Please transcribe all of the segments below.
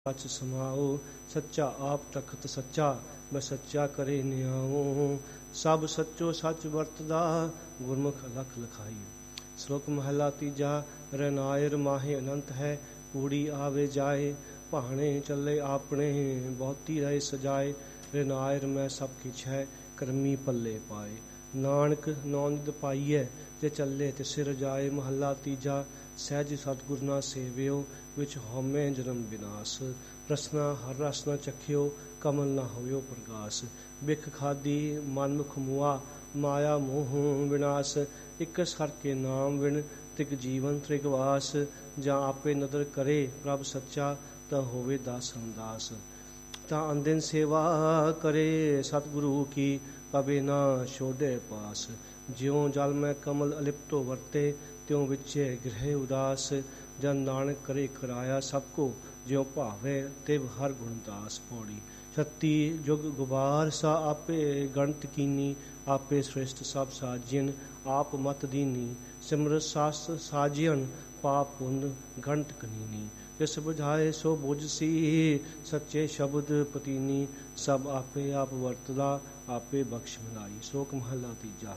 ਸੱਚ ਸਮਾਓ। ਸੱਚਾ ਆਪ ਤਖਤ ਸੱਚਾ, ਮੈਂ ਸੱਚਾ ਕਰੇ ਨਿਆਓ। ਸਭ ਸੱਚੋ ਸੱਚ ਵਰਤਦਾ, ਗੁਰਮੁਖ ਅਲਖ ਲਖਾਈ। ਸ਼ਲੋਕ ਮਹਲਾ ਤੀਜਾ। ਰਨਾਇਰ ਮਾਹੇ ਅਨੰਤ ਹੈ, ਕੂੜੀ ਆਵੇ ਜਾਏ। ਭਾਣੇ ਚੱਲੇ ਆਪਣੇ, ਬਹੁਤੀ ਰਹੇ ਸਜਾਏ। ਰਨਾਇਰ ਮੈਂ ਸਭ ਕਿਛ ਹੈ, ਕਰਮੀ ਪੱਲੇ ਪਾਏ। ਨਾਨਕ ਨੌ ਨਿਧ ਪਾਈਐ, ਜੇ ਚੱਲੇ ਤੇ ਸਿਰ ਜਾਏ। ਮਹੱਲਾ ਤੀਜਾ। ਸਹਿਜ ਸਤਿਗੁਰ ਨਾ ਸੇਵਿਓ, ਵਿੱਚ ਹਉਮੈ ਜਨਮ ਵਿਨਾਸ਼। ਰਸਨਾ ਹਰ ਰਸ ਨਾ ਚਖਿਓ, ਕਮਲ ਨਾ ਹੋਇਓ ਪ੍ਰਗਾਸ। ਬਿਖ ਖਾਦੀ ਮਨ ਮੁਖ ਮੁਆ, ਮਾਇਆ ਮੋਹ ਵਿਨਾਸ਼। ਇਕਸ ਹਰ ਕੇ ਨਾਮ ਵਿਣ, ਤਿਕ ਜੀਵਨ ਤ੍ਰਿਗਵਾਸ। ਜਾਂ ਆਪੇ ਨਦਰ ਕਰੇ ਪ੍ਰਭ ਸੱਚਾ, ਤਾਂ ਹੋਵੇ ਦਾਸ ਰਾਮਦਾਸ। ਤਾਂ ਅੰਦਿਨ ਸੇਵਾ ਕਰੇ ਸਤਿਗੁਰੂ ਕੀ, ਕਬੇ ਨਾ ਛੋਡੇ ਪਾਸ। ਜਿਉ ਜਲ ਮੈਂ ਕਮਲ ਅਲਿਪਤੋ ਵਰਤੇ, ਤਿਉ ਵਿਚੇ ਗ੍ਰਹਿ ਉਦਾਸ। ਜਨ ਨਾਨਕ ਕਰੇ ਕਰਾਇਆ ਸਭ ਕੋ, ਜਿਉ ਭਾਵੇ ਤਿਵ ਹਰ ਗੁਣਦਾਸ। ਪੌੜੀ। ਛੱਤੀ ਜੁਗ ਗੁਬਾਰ ਸਾ ਆਪੇ ਗਣਤ ਕੀਨੀ, ਆਪੇ ਸ੍ਰਿਸ਼ਟ ਸਭ ਸਾਜਿਅਨ ਆਪ ਮਤ ਦੀਨੀ। ਸਿਮਰਤ ਸਾਸਤ ਸਾਜਿਅਨ, ਪਾਪ ਪੁੰਨ ਗਣਤ ਕਨੀਨੀ। ਜਿਸ ਬੁਝਾਏ ਸੋ ਬੁਝਸੀ, ਸੱਚੇ ਸ਼ਬਦ ਪਤੀਨੀ। ਸਭ ਆਪੇ ਆਪ ਵਰਤਦਾ, ਆਪੇ ਬਖਸ਼ ਮਿਲਾਈ। ਸ਼ਲੋਕ ਮਹਲਾ ਤੀਜਾ।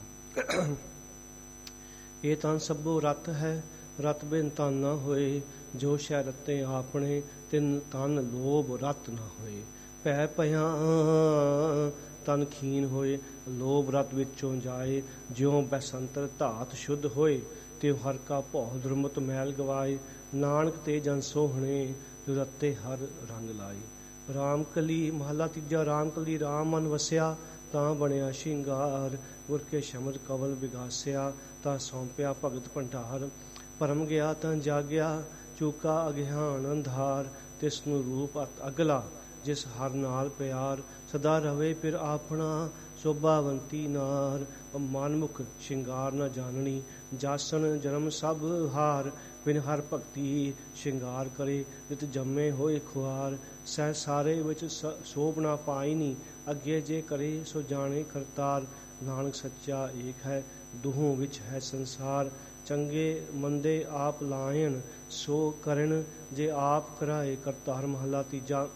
ਇਹ ਤਾਂ ਸਭੋ ਰਤ ਹੈ, ਰਤ ਬਿਨ ਤਨ ਨਾ ਹੋਏ। ਜੋ ਸ਼ੈ ਰਤੇ ਆਪਣੇ, ਤਿਨ ਤਨ ਲੋਭ ਰਤ ਨਾ ਹੋਏ। ਭੈ ਭਇਆ ਤਨ ਖੀਨ ਹੋਏ, ਲੋਭ ਰਤ ਵਿੱਚੋਂ ਜਾਏ। ਜਿਉ ਬੈਸੰਤਰ ਧਾਤ ਸ਼ੁੱਧ ਹੋਏ, ਤਿਉ ਹਰ ਕਾ ਭਉ ਦੁਰਮਤ ਮੈਲ ਗਵਾਏ। ਨਾਨਕ ਤੇ ਜਨ ਸੋਹਣੇ, ਜੋ ਰਤੇ ਹਰ ਰੰਗ ਲਾਏ। ਰਾਮ ਕਲੀ। ਮਹਲਾ ਤੀਜਾ। ਰਾਮ ਕਲੀ ਰਾਮ ਮਨ ਵਸਿਆ, ਤਾਂ ਬਣਿਆ ਸ਼ਿੰਗਾਰ। ਗੁਰ ਕੇ ਸ਼ਮਰ ਕਵਲ ਵਿਗਾਸਿਆ, ਤਾਂ ਸੌਂਪਿਆ ਭਗਤ ਭੰਡਾਰ। ਭਰਮ ਗਿਆ ਤਾਂ ਜਾਗਿਆ, ਚੂਕਾ ਅਗਿਆਨ ਅੰਧਾਰ। ਤਿਸ ਨੂੰ ਰੂਪ ਅਤ ਅਗਲਾ, ਜਿਸ ਹਰ ਨਾਲ ਪਿਆਰ। ਸਦਾ ਰਵੇ ਫਿਰ ਆਪਣਾ, ਸੋਭਾਵੰਤੀ ਨਾਰ। ਮਨਮੁਖ ਸ਼ਿੰਗਾਰ ਨ ਜਾਣਨੀ, ਜਾਸਨ ਜਨਮ ਸਭ ਹਾਰ। ਬਿਨ ਹਰ ਭਗਤੀ ਸ਼ਿੰਗਾਰ ਕਰੇ, ਨਿਤ ਜੰਮੇ ਹੋਏ ਖੁਆਰ। ਸਹਿ ਸਾਰੇ ਵਿੱਚ ਸੋਭ ਨਾ ਪਾਈਨੀ, ਅੱਗੇ ਜੇ ਕਰੇ ਸੋ ਜਾਣੇ ਕਰਤਾਰ। ਨਾਨਕ ਸੱਚਾ ਏਕ ਹੈ, ਦੁਹੋਂ ਵਿੱਚ ਹੈ ਸੰਸਾਰ। ਚੰਗੇ ਮੰਦੇ ਆਪ ਲਾਇਣ, ਸੋ ਕਰਨ ਜੇ ਆਪ ਕਰਾਏ ਕਰਤਾਰ। ਮਹਲਾ ਤੀਜਾ।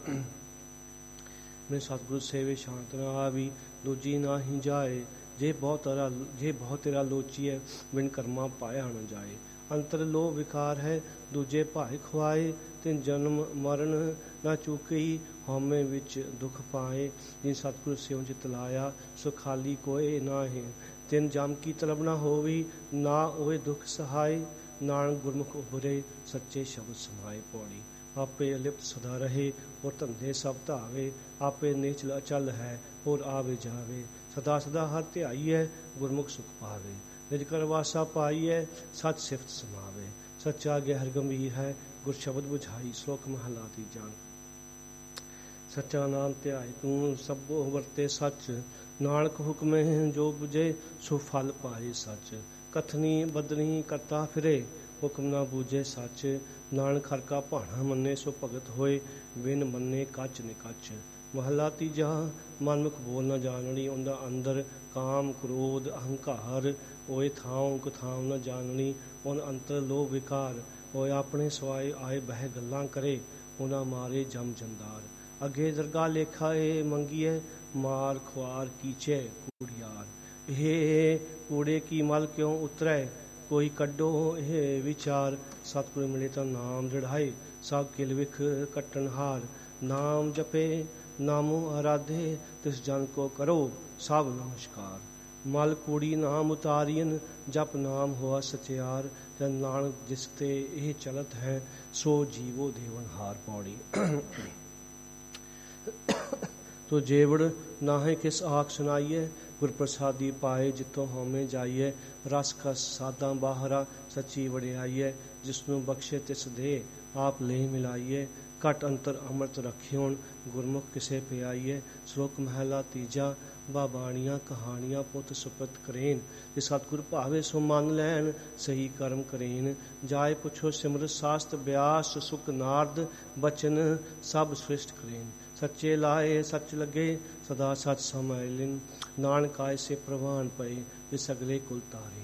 ਮੈਂ ਸਤਿਗੁਰੂ ਸੇਵੇ ਸ਼ਾਂਤ ਨਾ ਆਵੀ, ਦੂਜੀ ਨਾ ਹੀ ਜਾਏ। ਜੇ ਬਹੁ ਤੇਰਾ ਲੋਚੀਐ, ਬਿਨ ਕਰਮਾ ਪਾਇਆ ਨਾ ਜਾਏ। ਅੰਤਰ ਲੋਭ ਵਿਕਾਰ ਹੈ, ਦੂਜੇ ਭਾਏ ਖੁਆਏ। ਤਿਨ ਜਨਮ ਮਰਨ ਨਾ ਚੂਕਈ, ਹਉਮੈ ਵਿੱਚ ਦੁਖ ਪਾਏ। ਜਿਨ ਸਤਿਗੁਰ ਸਿਉ ਚਿਤ ਲਾਇਆ, ਸੋ ਖਾਲੀ ਕੋਇ ਨਾਹੀਂ। ਤਿਨ ਜਮ ਕੀ ਤਲਬ ਨਾ ਹੋਵੀ, ਨਾ ਓਏ ਦੁਖ ਸਹਾਏ। ਨਾਨਕ ਗੁਰਮੁਖ ਉਬਰੇ, ਸੱਚੇ ਸ਼ਬਦ ਸਮਾਏ। ਪੌੜੀ। ਆਪੇ ਅਲਿਪਤ ਸਦਾ ਰਹੇ, ਹੋਰ ਧੰਦੇ ਸਭ ਧਾਵੇ। ਆਪੇ ਨਿਚਲ ਅਚਲ ਹੈ, ਹੋਰ ਆਵੇ ਜਾਵੇ। ਸਦਾ ਸਦਾ ਹਰ ਧਿਆਈਐ, ਗੁਰਮੁਖ ਸੁਖ ਪਾਵੇ। ਨਿਜ ਕਰ ਵਾਸਾ ਪਾਈਐ, ਸੱਚ ਸਿਫਤ ਸਮਾਵੇ। ਸੱਚਾ ਗਹਿਰ ਗੰਭੀਰ ਹੈ, ਗੁਰ ਸ਼ਬਦ ਬੁਝਾਈ। ਸ਼ਲੋਕ ਮਹਲਾ ਤੀਜਾ। ਸੱਚਾ ਨਾਮ ਧਿਆਏ ਤੂੰ, ਸਭੋ ਵਰਤੇ ਸੱਚ। ਨਾਨਕ ਹੁਕਮੇ ਜੋ ਬੁਝੇ, ਸੋ ਫਲ ਪਾਏ ਸੱਚ। ਕਥਨੀ ਬਦਨੀ ਕਰਤਾ ਫਿਰੇ, ਹੁਕਮ ਨਾ ਬੂਝੇ ਸੱਚ। ਨਾਨਕ ਹਰ ਕਾ ਭਾਣਾ ਮੰਨੇ, ਸੋ ਭਗਤ ਹੋਏ। ਬਿਨ ਮੰਨੇ ਕੱਚ ਨਿਕੱਚ। ਮਹਲਾ ਤੀਜਾ। ਮਨਮੁਖ ਬੋਲ ਨਾ ਜਾਣਣੀ, ਉਹਦਾ ਅੰਦਰ ਕਾਮ ਕ੍ਰੋਧ ਅਹੰਕਾਰ। ਓਏ ਥਾਉ ਕਥਾਉ ਨਾ ਜਾਣਨੀ, ਉਹਨ ਅੰਤਰ ਲੋਭ ਵਿਕਾਰ। ਓਏ ਆਪਣੇ ਸਵਾਏ ਆਏ ਬਹਿ ਗੱਲਾਂ ਕਰੇ, ਉਹਨਾਂ ਮਾਰੇ ਜਮ ਜੰਦਾਰ। ਅੱਗੇ ਦਰਗਾਹ ਲੇਖਾ ਏ ਮੰਗੀਏ, ਮਾਰ ਖੁਆਰ ਕੀਚੇ ਕੂੜਿਆਰ। ਇਹ ਕੂੜੇ ਕੀ ਮਲ ਕਿਉਂ ਉਤਰੈ, ਕੋਈ ਕੱਢੋ ਇਹ ਵਿਚਾਰ। ਸਤਿਗੁਰ ਮਿਲੇ ਤਾਂ ਨਾਮ ਦ੍ਰਿੜਾਏ, ਸਭ ਕਿਲ ਵਿਖ ਕੱਟਣਹਾਰ। ਨਾਮ ਜਪੇ ਨਾਮੋ ਆਰਾਧੇ, ਤਿਸ ਜਨ ਕੋ ਕਰੋ ਸਭ ਨਮਸਕਾਰ। ਮਲ ਕੂੜੀ ਨਾਮ ਉਤਾਰੀਨ, ਜਪ ਨਾਮ ਹੋਆ ਸਚਿਆਰ। ਜਨ ਨਾਨਕ ਜਿਸ ਤੇ ਇਹ ਚਲਤ ਹੈ, ਸੋ ਜੀਵੋ ਦੇਵਨਹਾਰ। ਪੌੜੀ। ਤੋ ਜੇਵੜ ਨਾਹੇ ਕਿਸ ਆਖ ਸੁਣਾਈਐ, ਗੁਰ ਪ੍ਰਸਾਦੀ ਪਾਏ ਜਿੱਥੋਂ ਹਉਮੈ ਜਾਈਐ। ਰਸ ਕਸ ਸਾਦਾ ਬਾਹਰਾ, ਸੱਚੀ ਵਡਿਆਈਐ। ਜਿਸਨੂੰ ਬਖਸ਼ੇ ਤਿਸ ਦੇ, ਆਪ ਲੈ ਮਿਲਾਈਐ। ਘਟ ਅੰਤਰ ਅੰਮ੍ਰਿਤ ਰਖਿਓਣ, ਗੁਰਮੁਖ ਕਿਸੇ ਪਿਆਈਐ। ਸ਼ਲੋਕ ਮਹਲਾ ਤੀਜਾ। ਬਾਬਾਣੀਆਂ ਕਹਾਣੀਆਂ ਪੁੱਤ ਸੁਪਤ ਕਰੇਨ, ਜੇ ਸਤਿਗੁਰ ਭਾਵੇ ਸੋ ਮੰਨ ਲੈਣ, ਸਹੀ ਕਰਮ ਕਰੇਨ। ਜਾਏ ਪੁੱਛੋ ਸਿਮਰਤ ਸਾਸਤ ਬਿਆਸ, ਸੁਖ ਨਾਰਦ ਬਚਨ ਸਭ ਸ੍ਰਿਸ਼ਟ ਕਰੇਨ। ਸੱਚੇ ਲਾਏ ਸੱਚ ਲੱਗੇ, ਸਦਾ ਸੱਚ ਸਮਾਇਲਿਨ। ਨਾਨਕ ਆਏ ਸੇ ਪ੍ਰਵਾਨ ਪਏ, ਜੇ ਸਗਲੇ ਕੁਲ ਤਾਰੇਨ।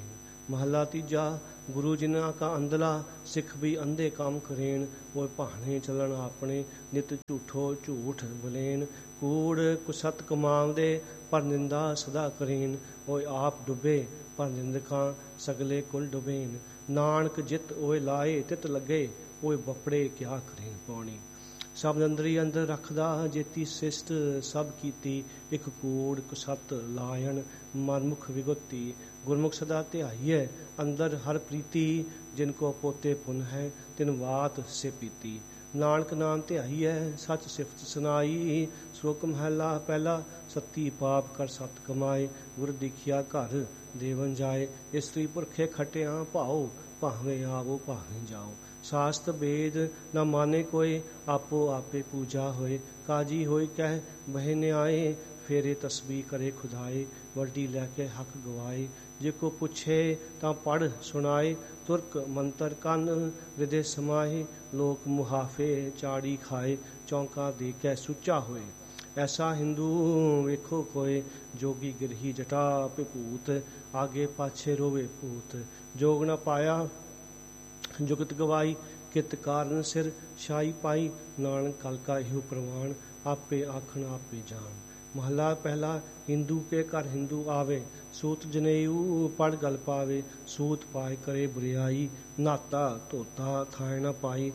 महला तीजा गुरु जिन्ना का अंधला सिख भी अंधे काम करेन वो भाने चलन अपने नित झूठो झूठ बलेन कूड़ कुसत कमावदे पर निंदा सदा करेन वो आप डुबे पर निंदका सगले कुल डुबेन नानक जित ओए लाए तित लगे ओए बपड़े क्या करेन पौनी सब अंदरी अंदर रखदा जेती सिस्ट सब कीती एक कूड़ कुसत लायन मनमुख विगुती गुरमुख सदा ध्याइए अंदर हर प्रीति जिनको पोते पुन है तिन वात से पीती नानक नाम ध्याइए सच सिफत सुनाई श्लोक महला पहला सत्ती पाप कर सत कमाए गुर दीखिया घर देवन जाए स्त्री पुरखे खटिया भाओ भावे आवो भावे जाओ शास्त्र वेद न माने कोई आपो आपे पूजा होए काजी होई कह बह न्याय फेरे तस्बी करे खुदाए वड्डी लैके हक गवाए जे को पुछे तां पढ़ सुनाए तुर्क मंत्र कन हृदय समाए लोक मुहाफे चाड़ी खाए चौंका दे कै सुचा होए ऐसा हिंदू वेखो कोय जोगी गिरही जटा विभूत आगे पाछे रोवे पूत जोग न पाया जुगत गवाई कित कारण सिर शाही पाई नानक कल का इहो प्रमाण आपे आखन आपे जान महला पहला हिंदू के घर हिंदू आवे सूत जनेऊ पढ़ गल पावे सूत पाए करे बुरियाई नाता धोता थाए न पाई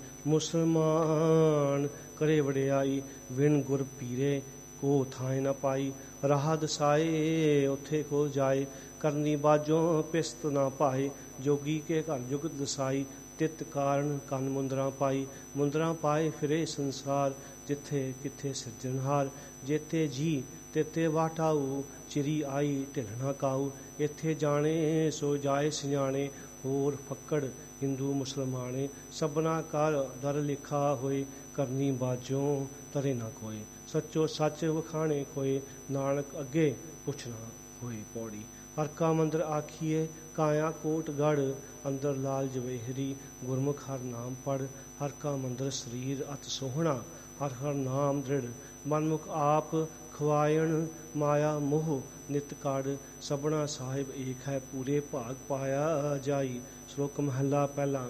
मुसलमान करे वड़ियाई विन गुर पीरे को थाए न पाई राह दसाए उथे को जाए करनी बाजों पिस्त ना पाए जोगी के घर जुगत दसाई तित कारण कन मुंदरा पाई मुंदरा पाए फिरे संसार जिथे किथे सिरजनहार जेते जी तेते वाटाऊ चिरी आई ढिलना काऊ इथे जाने सो जाए सियाणे होर फक्कड़ हिंदू मुसलमाने सबना कार दर लिखा होए करनी बाजों तरे ना कोई सच्चो सच वखाणे कोई नानक अगे पुछना होए पौड़ी हर का मंदिर आखिए काया कोट गढ़ अंदर लाल जवेहरी गुरमुख हर नाम पढ़ हर का मंदिर शरीर अत सोहना हर हर नाम दृढ़ मनमुख आप खवायण माया मोह नित काड़ सबना साहिब एक है पूरे भाग पाया जाई श्लोक महला पहला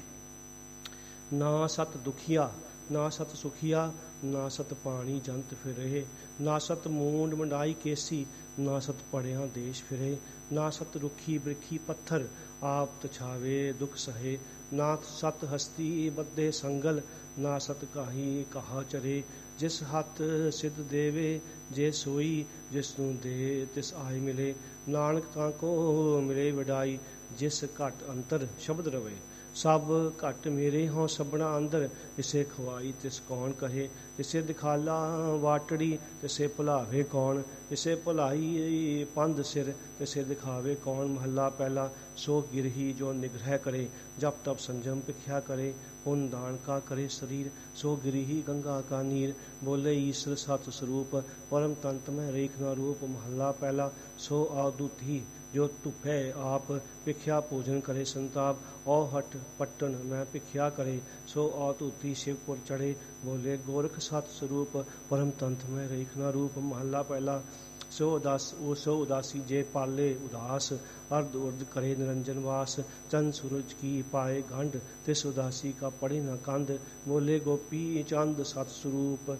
ना सत दुखिया ना सत सुखिया ना सत पानी जंत फिरे ना सत मूंड मंडाई केसी ना सत पड़िया देश फिरे ना सत रुखी बृखी पत्थर आप तछावे दुख सहे ना सत हस्ती बद्दे संगल ना सत काही कहा चरे जिस हथ सिद्ध देवे जे सोई जिसनू दे तिस आय मिले नानक तां को मिले वडाई जिस घट अंतर शब्द रवे सब घट मेरे हों सबना अंदर इसे खवाई तिस कौन कहे इसे दिखाला वाटड़ी तिसे भुलावे कौन इसे भुलाई पंध सिर तिसे दिखावे कौन महला पहला सो गिरही जो निग्रह करे जब तब संजम भिख्या करे पुन दान का करे शरीर सो गिरही गंगा का नीर बोले ईश्वर सत स्वरूप परम तंत में रेखना रूप महला पहला सो आदुति जो धुपे आप भिख्या पूजन करे संताप औ हट पट्टन मैं भिख्या करे सो आतुति शिवपुर चढ़े बोले गोरख सत स्वरूप परम तंत में रेखना रूप महला पहला सो उदासी जे पाले उदास अर्ध उर्द करे निरंजन वास चंद सूरज की पाए गंड तिस उदासी का पड़े न कंद बोले गोपी चंद सत स्वरूप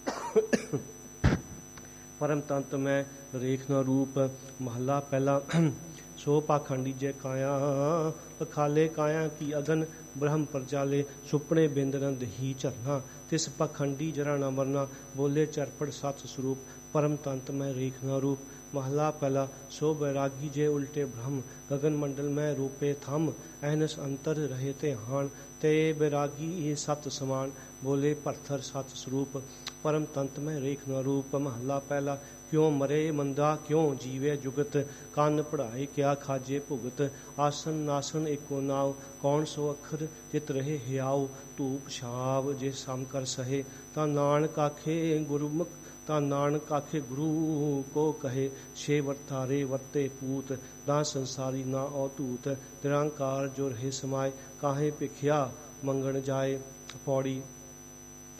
परम तंत में रेखना रूप महला पहला सो पाखंडी जय काया पखाले काया की अगन ब्रह्म परजाले सुपने बिंदरन दही झरना तिस पाखंडी जरा न मरना बोले चरपड़ सत स्वरूप परम तंत में रेखना रूप महला पहला सो बैरागी जे उल्टे ब्रह्म गगन मंडल में रूपे थम अहनस अंतर रहे ते हान ते बैरागी सत समान बोले पत्थर सत स्वरूप परम तंत में रेखना रूप महला पहला क्यों मरे मंदा क्यों जीवे जुगत कान पढ़ाए क्या खाजे भुगत आसन नासन एको नाव कौन सो अखर चित रहे हियाव धूप छाव जे सम कर सहे ता नानक आखे गुरुमुख ता नानक आखे गुरु को कहे छे वर्तारे वर्ते पूत ना संसारी ना अतूत निरंकार जो रहे समाए काहे भिख्या मंगण जाए पौड़ी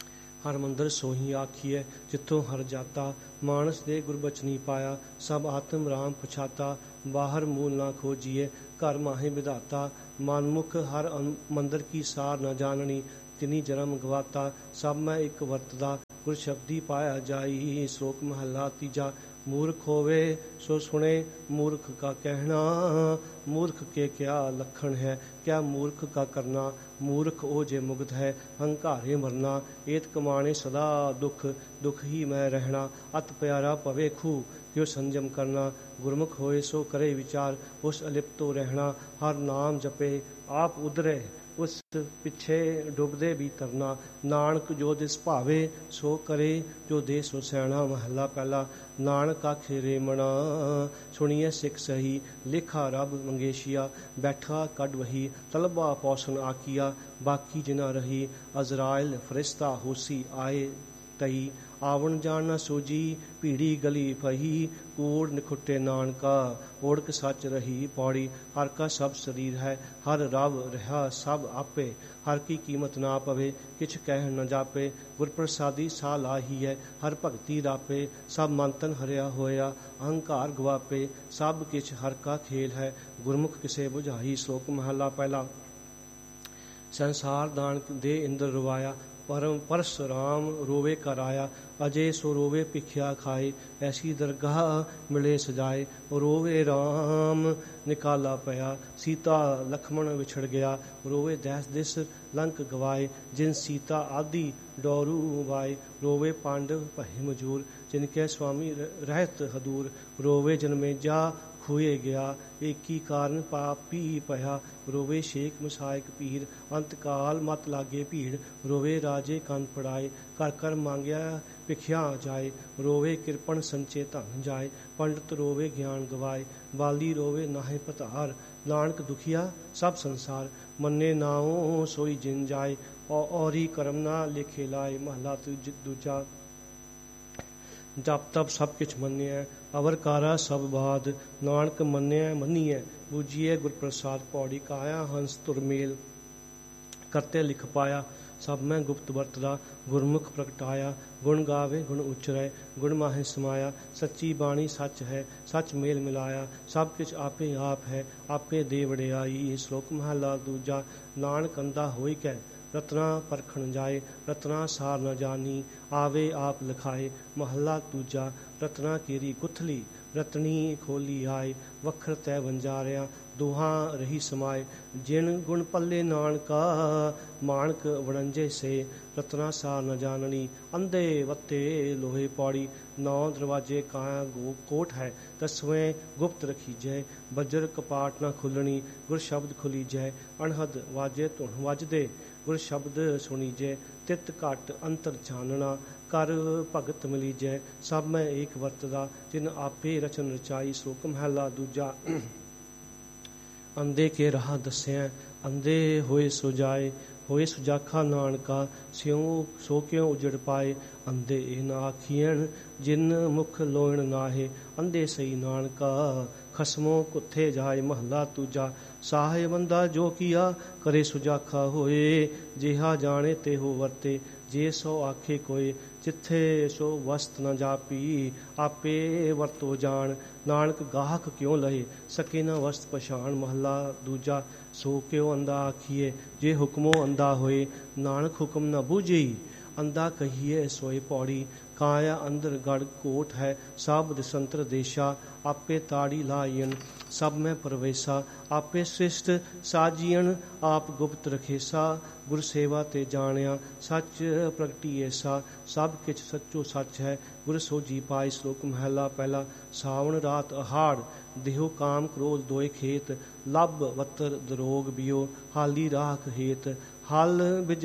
ਹਰ ਮੰਦਰ ਸੋਹੀ ਆਖੀਐ ਜਿੱਥੋਂ ਹਰ ਜਾਤਾ, ਮਾਨਸ ਦੇ ਗੁਰਬਚਨੀ ਪਾਇਆ, ਸਭ ਆਤਮ ਰਾਮ ਪਛਾਤਾ, ਬਾਹਰ ਮੂਲ ਨਾ ਖੋਜੀਏ, ਘਰ ਮਾਹੇ ਵਿਧਾਤਾ, ਮਨਮੁਖ ਹਰ ਮੰਦਰ ਕੀ ਸਾਰ ਨਾ ਜਾਣਨੀ, ਤਿਨੀ ਜਨਮ ਗਵਾਤਾ, ਸਭ ਮੈਂ ਇੱਕ ਵਰਤਦਾ, ਗੁਰ ਸ਼ਬਦੀ ਪਾਇਆ ਜਾਈ। ਸ਼ਲੋਕ ਮਹੱਲਾ ਤੀਜਾ। ਮੂਰਖ ਹੋਵੇ ਸੋ ਸੁਣੇ ਮੂਰਖ ਕਾ ਕਹਿਣਾ, ਮੂਰਖ ਕੇ ਕਿਆ ਲਖਣ ਹੈ, ਕਿਆ ਮੂਰਖ ਕਾ ਕਰਨਾ, ਮੂਰਖ ਉਹ ਜੇ ਮੁਗਧ ਹੈ, ਹੰਕਾਰੇ ਮਰਨਾ, ਏਤ ਕਮਾਣੇ ਸਦਾ ਦੁਖ, ਦੁਖ ਹੀ ਮੈਂ ਰਹਿਣਾ, ਅਤ ਪਿਆਰਾ ਪਵੇ ਖੂ, ਕਿਉ ਸੰਜਮ ਕਰਨਾ, ਗੁਰਮੁਖ ਹੋਏ ਸੋ ਕਰੇ ਵਿਚਾਰ, ਉਸ ਅਲਿਪਤੋ ਰਹਿਣਾ, ਹਰ ਨਾਮ ਜਪੇ ਆਪ ਉਧਰੇ, ਉਸ ਪਿੱਛੇ ਡੁੱਬਦੇ ਵੀ ਤਰਨਾ, ਨਾਨਕ ਜੋ ਦਿਸ ਭਾਵੇ ਸੋ ਕਰੇ, ਜੋ ਦੇ ਸੋ ਸੈਣਾ। ਮਹੱਲਾ ਪਹਿਲਾ। ਨਾਨਕ ਆਖੇ ਰੇ ਮਣਾ, ਸੁਣੀਏ ਸਿੱਖ ਸਹੀ, ਲੇਖਾ ਰੱਬ ਮੰਗੇਸ਼ੀਆ, ਬੈਠਾ ਕੱਢ ਵਹੀ, ਤਲਬਾ ਪੌਸਨ ਆਕੀਆ, ਬਾਕੀ ਜਿਨਾ ਰਹੀ, ਅਜ਼ਰਾਇਲ ਫਰਿਸ਼ਤਾ ਹੋਸੀ ਆਏ ਤਈ, ਆਵਣ ਜਾਣ ਨਾ ਸੋਜੀ, ਭੀੜੀ ਗਲੀ ਫਹੀ, ਕੂੜ ਨਿਖੁੱਟੇ ਨਾਨਕਾ, ਓੜਕ ਸੱਚ ਰਹੀ। ਪੌੜੀ। ਹਰ ਕਾ ਸਭ ਸਰੀਰ ਹੈ, ਹਰ ਰਵ ਰਿਹਾ ਸਭ ਆਪੇ, ਹਰ ਕੀ ਕੀਮਤ ਨਾ ਪਵੇ, ਕਿਛ ਕਹਿ ਨ ਜਾਪੇ, ਗੁਰ ਪ੍ਰਸਾਦੀ ਸਾ ਲਾਹੀ ਹੈ, ਹਰ ਭਗਤੀ ਰਾਪੇ, ਸਭ ਮਨ ਤਨ ਹਰਿਆ ਹੋਇਆ, ਅਹੰਕਾਰ ਗਵਾਪੇ, ਸਭ ਕਿਛ ਹਰ ਕਾ ਖੇਲ ਹੈ, ਗੁਰਮੁਖ ਕਿਸੇ ਬੁਝਾਈ। ਸ਼ਲੋਕ ਮਹੱਲਾ ਪਹਿਲਾ। ਸੰਸਾਰ ਦਾਨ ਦੇ ਇੰਦਰ ਰਵਾਇਆ, ਪਰਮ ਪਰਸ ਰਾਮ ਰੋਵੇ ਕਰ ਆਇਆ, ਅਜੇ ਸੋ ਰੋਵੇ ਭਿਖਿਆ ਖਾਏ, ਐਸੀ ਦਰਗਾਹ ਮਿਲੇ ਸਜਾਏ, ਰੋਵੇ ਰਾਮ ਨਿਕਾਲਾ ਪਿਆ, ਸੀਤਾ ਲਖਮਣ ਵਿਛੜ ਗਿਆ, ਰੋਵੇ ਦੈਸ ਦਿਸ ਲੰਕ ਗਵਾਏ, ਜਿਨ ਸੀਤਾ ਆਦਿ ਡੋਰੂ ਵਾਏ, ਰੋਵੇ ਪਾਂਡਵ ਭਏ ਮਜੂਰ, ਜਿਨਕੇ ਸੁਆਮੀ ਰਹਿਤ ਹਦੂਰ, ਰੋਵੇ ਜਨਮੇਜਾ ਖੋਏ ਗਿਆ, ਏਕੀ ਕਾਰਨ ਪਾਪੀ ਭਇਆ, ਰੋਵੇ ਸ਼ੇਖ ਮਸਾਇਕ ਪੀਰ, ਅੰਤਕਾਲ ਮਤ ਲਾਗੇ ਭੀੜ, ਰੋਵੇ ਰਾਜੇ ਕੰਨ ਪੜਾਏ, ਕਰ ਕਰ ਮੰਗਿਆ ਭਿਖਿਆ ਜਾਏ, ਰੋਵੇ ਕਿਰਪਨ ਸੰਚੇ ਧਨ ਜਾਏ, ਪੰਡਤ ਰੋਵੇ ਗਿਆਨ ਗਵਾਏ, ਬਾਲੀ ਰੋਵੇ ਨਾਹੇ ਪਤਾਰ, ਨਾਨਕ ਦੁਖੀਆ ਸਭ ਸੰਸਾਰ, ਮੰਨੇ ਨਾਉ ਸੋਈ ਜਿਨ ਜਾਏ, ਔਰੀ ਕਰਮ ਨਾ ਲੇਖੇ ਲਾਏ। ਮਹਲਾ ਦੂਜਾ। ਜਪ ਤਪ ਸਭ ਕਿਛ ਮੰਨਿਐ, ਅਵਰ ਕਾਰਾ ਸਭ ਬਾਦ, ਨਾਨਕ ਮੰਨਿਐ ਮੰਨੀਐ, ਬੂਝੀਏ ਗੁਰ ਪ੍ਰਸਾਦ। ਪੌੜੀ। ਕਾਇਆ ਹੰਸ ਤੁਰ ਮੇਲ, ਕਰਤੇ ਲਿਖ ਪਾਇਆ, ਸਭ ਮੈਂ ਗੁਪਤ ਵਰਤਦਾ, ਗੁਰਮੁਖ ਪ੍ਰਗਟਾਇਆ, ਗੁਣ ਗਾਵੇ ਗੁਣ ਉਚਰੈ, ਗੁਣ ਮਾਹੇ ਸਮਾਇਆ, ਸੱਚੀ ਬਾਣੀ ਸੱਚ ਹੈ, ਸੱਚ ਮੇਲ ਮਿਲਾਇਆ, ਸਭ ਕਿਛ ਆਪੇ ਆਪ ਹੈ, ਆਪੇ ਦੇ ਵਡਿਆਈ। ਸ਼ਲੋਕ ਮਹੱਲਾ ਦੂਜਾ। ਨਾਨਕ ਅੰਧਾ ਹੋਈ ਕੈ ਰਤਨਾ ਪਰਖਣ ਜਾਏ, ਰਤਨਾ ਸਾਰ ਨ ਜਾਣੀ, ਆਵੇ ਆਪ ਲਿਖਾਏ। ਮਹੱਲਾ ਦੂਜਾ। ਰਤਨਾ ਕੀਰੀ ਗੁਥਲੀ, ਰਤਨੀ ਖੋਲੀ ਆਏ, ਵਖਰ ਤੈ ਵੰਜਾਰਿਆ, ਦੋਹਾਂ ਰਹੀ ਸਮਾਏ, ਜਿਨ ਗੁਣ ਪੱਲੇ ਨਾਨਕਾ, ਮਾਣਕ ਵਣੰਜੇ ਸੇ, ਰਤਨਾ ਸਾਰ ਨ ਜਾਣਨੀ, ਅੰਧੇ ਵੱਤੇ ਲੋਹੇ। ਪੌੜੀ। 9 ਦਰਵਾਜੇ ਕਾਇਆ ਕੋਟ ਹੈ, 10ਵੇਂ ਗੁਪਤ ਰਖੀਜੈ, ਬੱਜਰ ਕਪਾਟ ਨਾ ਖੁੱਲਣੀ, ਗੁਰ ਸ਼ਬਦ ਖੁਲੀਜੈ, ਅਣਹਦ ਵਾਜੇ ਧੁਨ ਵੱਜਦੇ, ਗੁਰ ਸ਼ਬਦ ਸੁਣੀਜੈ, ਤਿਤ ਘਟ ਅੰਤਰ ਜਾਣਨਾ, ਕਰ ਭਗਤ ਮਿਲੀਜੈ, ਸਭ ਮੈਂ ਏਕ ਵਰਤਦਾ, ਜਿਨ ਆਪੇ ਰਚਨ ਰਚਾਈ। ਸ਼ਲੋਕ ਮਹਲਾ ਦੂਜਾ। ਅੰਧੇ ਕੇ ਰਾਹ ਦੱਸਿਆ, ਅੰਧੇ ਹੋਏ ਸੋ ਜਾਏ, ਹੋਏ ਸੁਜਾਖਾ ਨਾਨਕਾ, ਸਿਉ ਸੋ ਕਿਉ ਉਜੜ ਪਾਏ, ਅੰਧੇ ਇਹ ਨਾ ਆਖੀਐਣ, ਜਿਨ ਮੁਖ ਲੋਇਣ ਨਾਹੇ, ਅੰਧੇ ਸਹੀ ਨਾਨਕਾ, ਖਸਮੋ ਕੁੱਥੇ ਜਾਏ। ਮਹੱਲਾ ਦੂਜਾ। ਸਾਹਿਬ ਬੰਦਾ ਜੋ ਕੀਆ, ਕਰੇ ਸੁਜਾਖਾ ਹੋਏ, ਜਿਹਾ ਜਾਣੇ ਤੇ ਹੋ ਵਰਤੇ, ਜੇ ਸੋ ਆਖੇ ਕੋਏ, ਜਿੱਥੇ ਸੋ ਵਸਤ ਨ ਜਾਪੀ, ਆਪੇ ਵਰਤੋ ਜਾਣ, ਨਾਨਕ ਗਾਹਕ ਕਿਉ ਲਹੇ, ਸਕੇ ਨਾ ਵਸਤ ਪਛਾਣ। ਮਹੱਲਾ ਦੂਜਾ। ਸੋ ਕਿਉ ਅੰਧਾ ਆਖੀਏ, ਜੇ ਹੁਕਮੋ ਅੰਧਾ ਹੋਏ, ਨਾਨਕ ਹੁਕਮ ਨ ਬੂਝਈ, ਅੰਧਾ ਕਹੀਏ ਸੋਏ। ਪੌੜੀ। ਕਾਇਆ ਅੰਦਰ ਗੜ ਕੋਟ ਹੈ, ਸਭ ਦਿਸੰਤਰ ਦੇਸ਼ਾ, ਆਪੇ ਤਾੜੀ ਲਾਈਨ, ਸਭ ਮੈਂ ਪ੍ਰਵੇਸ਼ਾ, ਆਪੇ ਸ੍ਰਿਸ਼ਟ ਸਾਜੀਅਨ, ਆਪ ਗੁਪਤ ਰਖੇਸਾ, ਗੁਰ ਸੇਵਾ ਤੇ ਜਾਣਿਆ, ਸੱਚ ਪ੍ਰਗਟੀ ਐਸਾ, ਸਭ ਕਿਛ ਸੱਚੋ ਸੱਚ ਹੈ, ਗੁਰ ਸੋਜੀ ਪਾਈ। ਸ਼ਲੋਕ ਮਹਲਾ ਪਹਿਲਾ। ਸਾਵਣ ਰਾਤ ਅਹਾੜ, ਦੇਹੋ ਕਾਮ ਕ੍ਰੋਧ ਦੋਏ ਖੇਤ, ਲੱਭ ਵੱਤਰ ਦਰੋਗ ਬਿਓ, ਹਾਲੀ ਰਾਖ ਹੇਤ, ਹਲ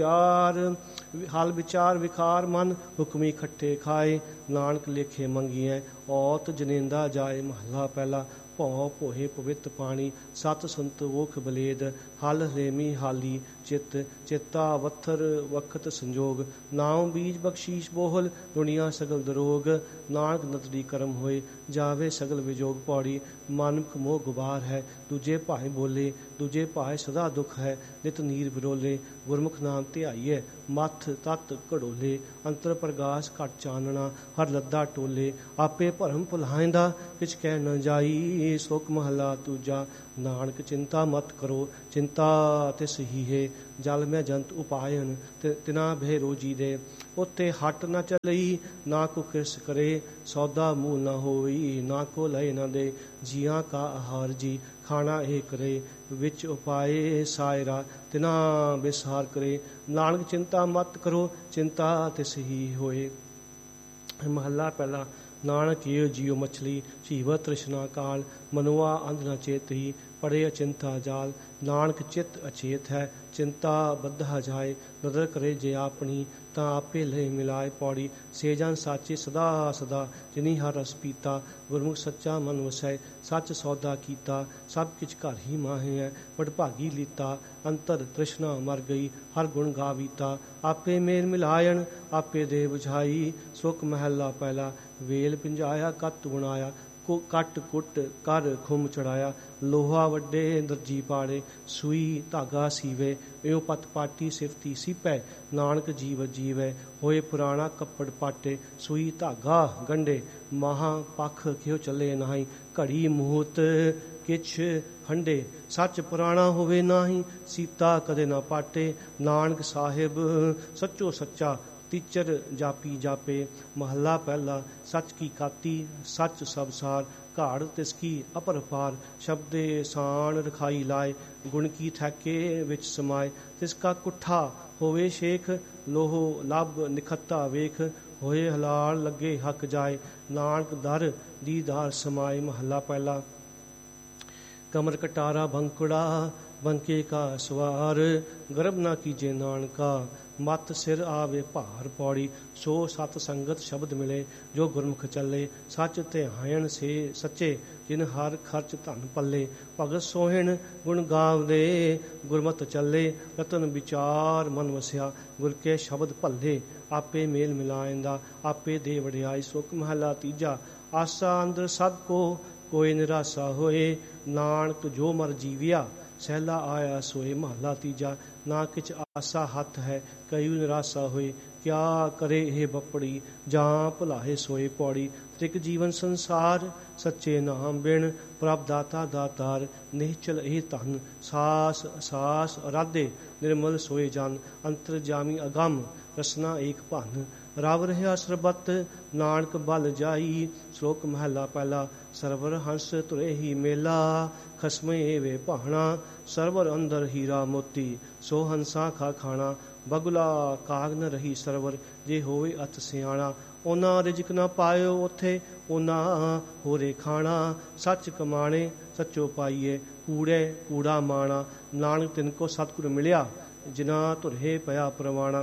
ਵਿਚਾਰ ਵਿਕਾਰ ਮਨ, ਹੁਕਮੀ ਖੱਟੇ ਖਾਏ, ਨਾਨਕ ਲੇਖੇ ਮੰਗੀਐ, ਔਤ ਜਨੇਂਦਾ ਜਾਏ। ਮਹੱਲਾ ਪਹਿਲਾ। ਭਉ ਭੋਏ ਪਵਿੱਤ ਪਾਣੀ, ਸਤ ਸੰਤੋਖ ਬਲੇਦ, ਹਲ ਹਲੇਮੀ ਹਾਲੀ ਚਿੱਤ, ਚੇਤਾ ਵਥਰ ਵਖਤ ਸੰਜੋਗ, ਨਾਮ ਬੀਜ ਬਖਸ਼ੀਸ਼ ਬੋਹਲ, ਦੁਨੀਆ ਸਗਲ ਦਰੋਗ, ਨਾਨਕ ਨਤਰੀ ਕਰਮ ਹੋਏ, ਜਾਵੇ ਸਗਲ ਵਿਜੋਗ। ਪੌੜੀ ਮਨੁਖ ਮੋਹ ਗੁਬਾਰ ਹੈ, ਦੂਜੇ ਭਾਏ ਬੋਲੇ, ਦੂਜੇ ਭਾਏ ਸਦਾ ਦੁੱਖ ਹੈ, ਨਿਤ ਨੀਰ ਵਿਰੋਲੇ, ਗੁਰਮੁਖ ਨਾਮ ਧਿਆਈਐ, ਮੱਥ ਤਤ ਘੜੋਲੇ, ਅੰਤਰ ਪ੍ਰਗਾਸ ਘਟ ਚਾਨਣਾ, ਹਰ ਲੱਦਾ ਟੋਲੇ, ਆਪੇ ਭਰਮ ਭੁਲਾਇਂਦਾ, ਕਿਛ ਕਹਿ ਨ ਜਾਈ, ਸੋਕ ਮਹਲਾ ਦੂਜਾ। ਨਾਨਕ ਚਿੰਤਾ ਮਤ ਕਰੋ, ਚਿੰਤਾ ਤਿਸ ਹੀ ਹੈ, ਜਲ ਮੈਂ ਜੰਤ ਉਪਾਇਨ, ਤਿਨਾ ਭੈ ਰੋਜੀ ਦੇ, ਉੱਤੇ ਹਟ ਨ ਚਲਈ, ਨਾ ਕੋ ਕਿਰਸ ਕਰੇ, ਸੌਦਾ ਮੂਲ ਨਾ ਹੋਈ, ਨਾ ਕੋ ਲਏ ਨ ਦੇ, ਜੀਆਂ ਕਾ ਆਹਾਰ ਜੀ, ਖਾਣਾ ਇਹ ਕਰੇ, ਵਿੱਚ ਉਪਾਏ ਸਾਇਰਾ, ਤਿਨਾ ਬਿਸਾਰ ਕਰੇ। ਨਾਨਕ ਚਿੰਤਾ ਮਤ ਕਰੋ, ਚਿੰਤਾ ਤਿਸ ਹੀ ਹੋਏ। ਮਹੱਲਾ ਪਹਿਲਾ। ਨਾਨਕ ਏਉ ਜੀਉ ਮਛਲੀ, ਜੀਵ ਤ੍ਰਿਸ਼ਨਾ ਕਾਲ, ਮਨੁਆ ਅੰਧ ਨ ਚੇਤਈ, ਪੜੇ ਅਚਿੰਤਾ ਜਾਲ। ਨਾਨਕ ਚਿੱਤ ਅਚੇਤ ਹੈ, ਚਿੰਤਾ ਬੱਧਾ ਜਾਏ, ਨਦਰ ਕਰੇ ਜੇ ਆਪਣੀ, ਤਾਂ ਆਪੇ ਲਏ ਮਿਲਾਏ। ਪੌੜੀ ਸੇ ਜਨ ਸਾਚੇ ਸਦਾ ਸਦਾ, ਜਿਨੀ ਹਰ ਰਸ ਪੀਤਾ, ਗੁਰਮੁਖ ਸੱਚਾ ਮਨ ਵਸੈ, ਸੱਚ ਸੌਦਾ ਕੀਤਾ, ਸਭ ਕਿਛ ਘਰ ਹੀ ਮਾਹੇ ਹੈ, ਵਡਭਾਗੀ ਲੀਤਾ, ਅੰਤਰ ਤ੍ਰਿਸ਼ਨਾ ਮਰ ਗਈ, ਹਰ ਗੁਣ ਗਾਵੀਤਾ, ਆਪੇ ਮੇਲ ਮਿਲਾਇਣ, ਆਪੇ ਦੇ ਬੁਝਾਈ। ਸੁਖ ਮਹਿਲਾ ਪਹਿਲਾ। ਵੇਲ ਪਿੰਜਾਇਆ ਕਤ ਬਣਾਇਆ, ਕੱਟ ਕੁੱਟ ਕਰ ਖੁੰਮ ਚੜਾਇਆ, ਲੋਹਾ ਵੱਡੇ ਦਰਜੀ ਪਾੜੇ, ਸੂਈ ਧਾਗਾ ਸੀਵੇ, ਇਉ ਪਤ ਪਾਟੀ ਸਿਫਤੀ ਸੀਪੈ, ਨਾਨਕ ਜੀਵ ਜੀਵੈ, ਹੋਏ ਪੁਰਾਣਾ ਕੱਪੜ ਪਾਟੇ, ਸੂਈ ਧਾਗਾ ਗੰਢੇ, ਮਹਾ ਪੱਖ ਕਿਉ ਚੱਲੇ ਨਾਹੀ, ਘੜੀ ਮੂਹਤ ਕਿਛ ਹੰਡੇ, ਸੱਚ ਪੁਰਾਣਾ ਹੋਵੇ ਨਾਹੀ, ਸੀਤਾ ਕਦੇ ਨਾ ਪਾਟੇ, ਨਾਨਕ ਸਾਹਿਬ ਸੱਚੋ ਸੱਚਾ, ਤੀਚਰ ਜਾਪੀ ਜਾਪੇ। ਮਹੱਲਾ ਪਹਿਲਾ। ਸੱਚ ਕੀ ਕਾਤੀ, ਸੱਚ ਸਭ ਸਾਰ, ਘਾੜ ਤਿਸ ਕੀ ਅਪਰਪਾਰ, ਸ਼ਬਦੇ ਸਾਣ ਰਖਾਈ ਲਾਏ, ਗੁਣ ਕੀ ਠੈਕੇ ਵਿੱਚ ਸਮਾਏ, ਤਿਸ ਕਾ ਕੁੱਠਾ ਹੋਵੇ ਸ਼ੇਖ, ਲੋਹ ਲੱਭ ਨਿਖੱਤਾ ਵੇਖ, ਹੋਏ ਹਲਾਲ ਲੱਗੇ ਹੱਕ ਜਾਏ, ਨਾਨਕ ਦਰ ਦੀਦਾਰ ਸਮਾਏ। ਮਹੱਲਾ ਪਹਿਲਾ। ਕਮਰ ਕਟਾਰਾ ਬੰਕੁੜਾ, ਬੰਕੇ ਕਾ ਸਵਾਰ, ਗਰਭ ਨਾ ਕੀਜੇ ਨਾਨਕਾ, ਮਤ ਸਿਰ ਆਵੇ ਭਾਰ। ਪੌੜੀ ਸੋ ਸਤ ਸੰਗਤ ਸ਼ਬਦ ਮਿਲੇ, ਜੋ ਗੁਰਮੁਖ ਚੱਲੇ, ਸੱਚ ਧਿਆਇਣ ਸੇ ਸੱਚੇ, ਜਿਨ ਹਰ ਖਰਚ ਧਨ ਪੱਲੇ, ਭਗਤ ਸੋਹਿਣ ਗੁਣ ਗਾਵਦੇ, ਗੁਰਮਤਿ ਚੱਲੇ, ਰਤਨ ਵਿਚਾਰ ਮਨ ਵਸਿਆ, ਗੁਰ ਕੇ ਸ਼ਬਦ ਭੱਲੇ, ਆਪੇ ਮੇਲ ਮਿਲਾਇਂਦਾ, ਆਪੇ ਦੇ ਵਡਿਆਈ। ਸੁਖ ਮਹਲਾ ਤੀਜਾ। ਆਸਾ ਅੰਦਰ ਸਭ ਕੋ, ਕੋਈ ਨਿਰਾਸਾ ਹੋਏ, ਨਾਨਕ ਜੋ ਮਰ ਜੀਵਿਆ, ਸਹਿਲਾ ਆਇਆ ਸੋਏ। ਮਹਲਾ ਤੀਜਾ। ਨਾ ਕਿਛ ਆਸਾ ਹੱਥ ਹੈ, ਕਈ ਨਿਰਾਸਾ ਹੋਏ, ਕਿਆ ਕਰੇ ਇਹ ਬੱਪੜੀ, ਜਾਂ ਭੁਲਾਹੇ ਸੋਏ। ਪੌੜੀ ਤ੍ਰਿਕ ਜੀਵਨ ਸੰਸਾਰ, ਸੱਚੇ ਨਾਮ ਬਿਨ, ਪ੍ਰਭ ਦਾਤਾ ਦਾਤਾਰ, ਨਿਹਚਲ ਇਹ ਧਨ, ਸਾਸ ਸਾਸ ਅਰਾਧੇ, ਨਿਰਮਲ ਸੋਏ ਜਨ, ਅੰਤਰ ਜਾਮੀ ਅਗੰਮ, ਰਸਨਾ ਏਕ ਭੰਨ, ਰਵ ਰਿਹਾ ਸਰਬਤ, ਨਾਨਕ ਬਲ ਜਾਈ। ਸ਼ਲੋਕ ਮਹਲਾ ਪਹਿਲਾ। ਸਰਵਰ ਹੰਸ ਤੁਰੇ ਹੀ ਮੇਲਾ, ਖਸਮੇ ਵੇ ਭਾਣਾ, ਸਰਵਰ ਅੰਦਰ ਹੀਰਾ ਮੋਤੀ, ਸੋ ਹੰਸਾ ਖਾ ਖਾਣਾ, ਬਗੁਲਾ ਕਾਗ ਨ ਰਹੀ ਸਰਵਰ, ਜੇ ਹੋਵੇ ਅਤ ਸਿਆਣਾ, ਉਹਨਾਂ ਰਿਜਕ ਨਾ ਪਾਇਓ ਉੱਥੇ, ਉਹਨਾਂ ਹੋਰੇ ਖਾਣਾ, ਸੱਚ ਕਮਾਣੇ ਸੱਚੋ ਪਾਈਏ, ਕੂੜੇ ਕੂੜਾ ਮਾਣਾ, ਨਾਨਕ ਤਿਨ ਕੋ ਸਤਿਗੁਰ ਮਿਲਿਆ, ਜਿਨਾ ਧੁਰੇ ਪਿਆ ਪ੍ਰਵਾਣਾ।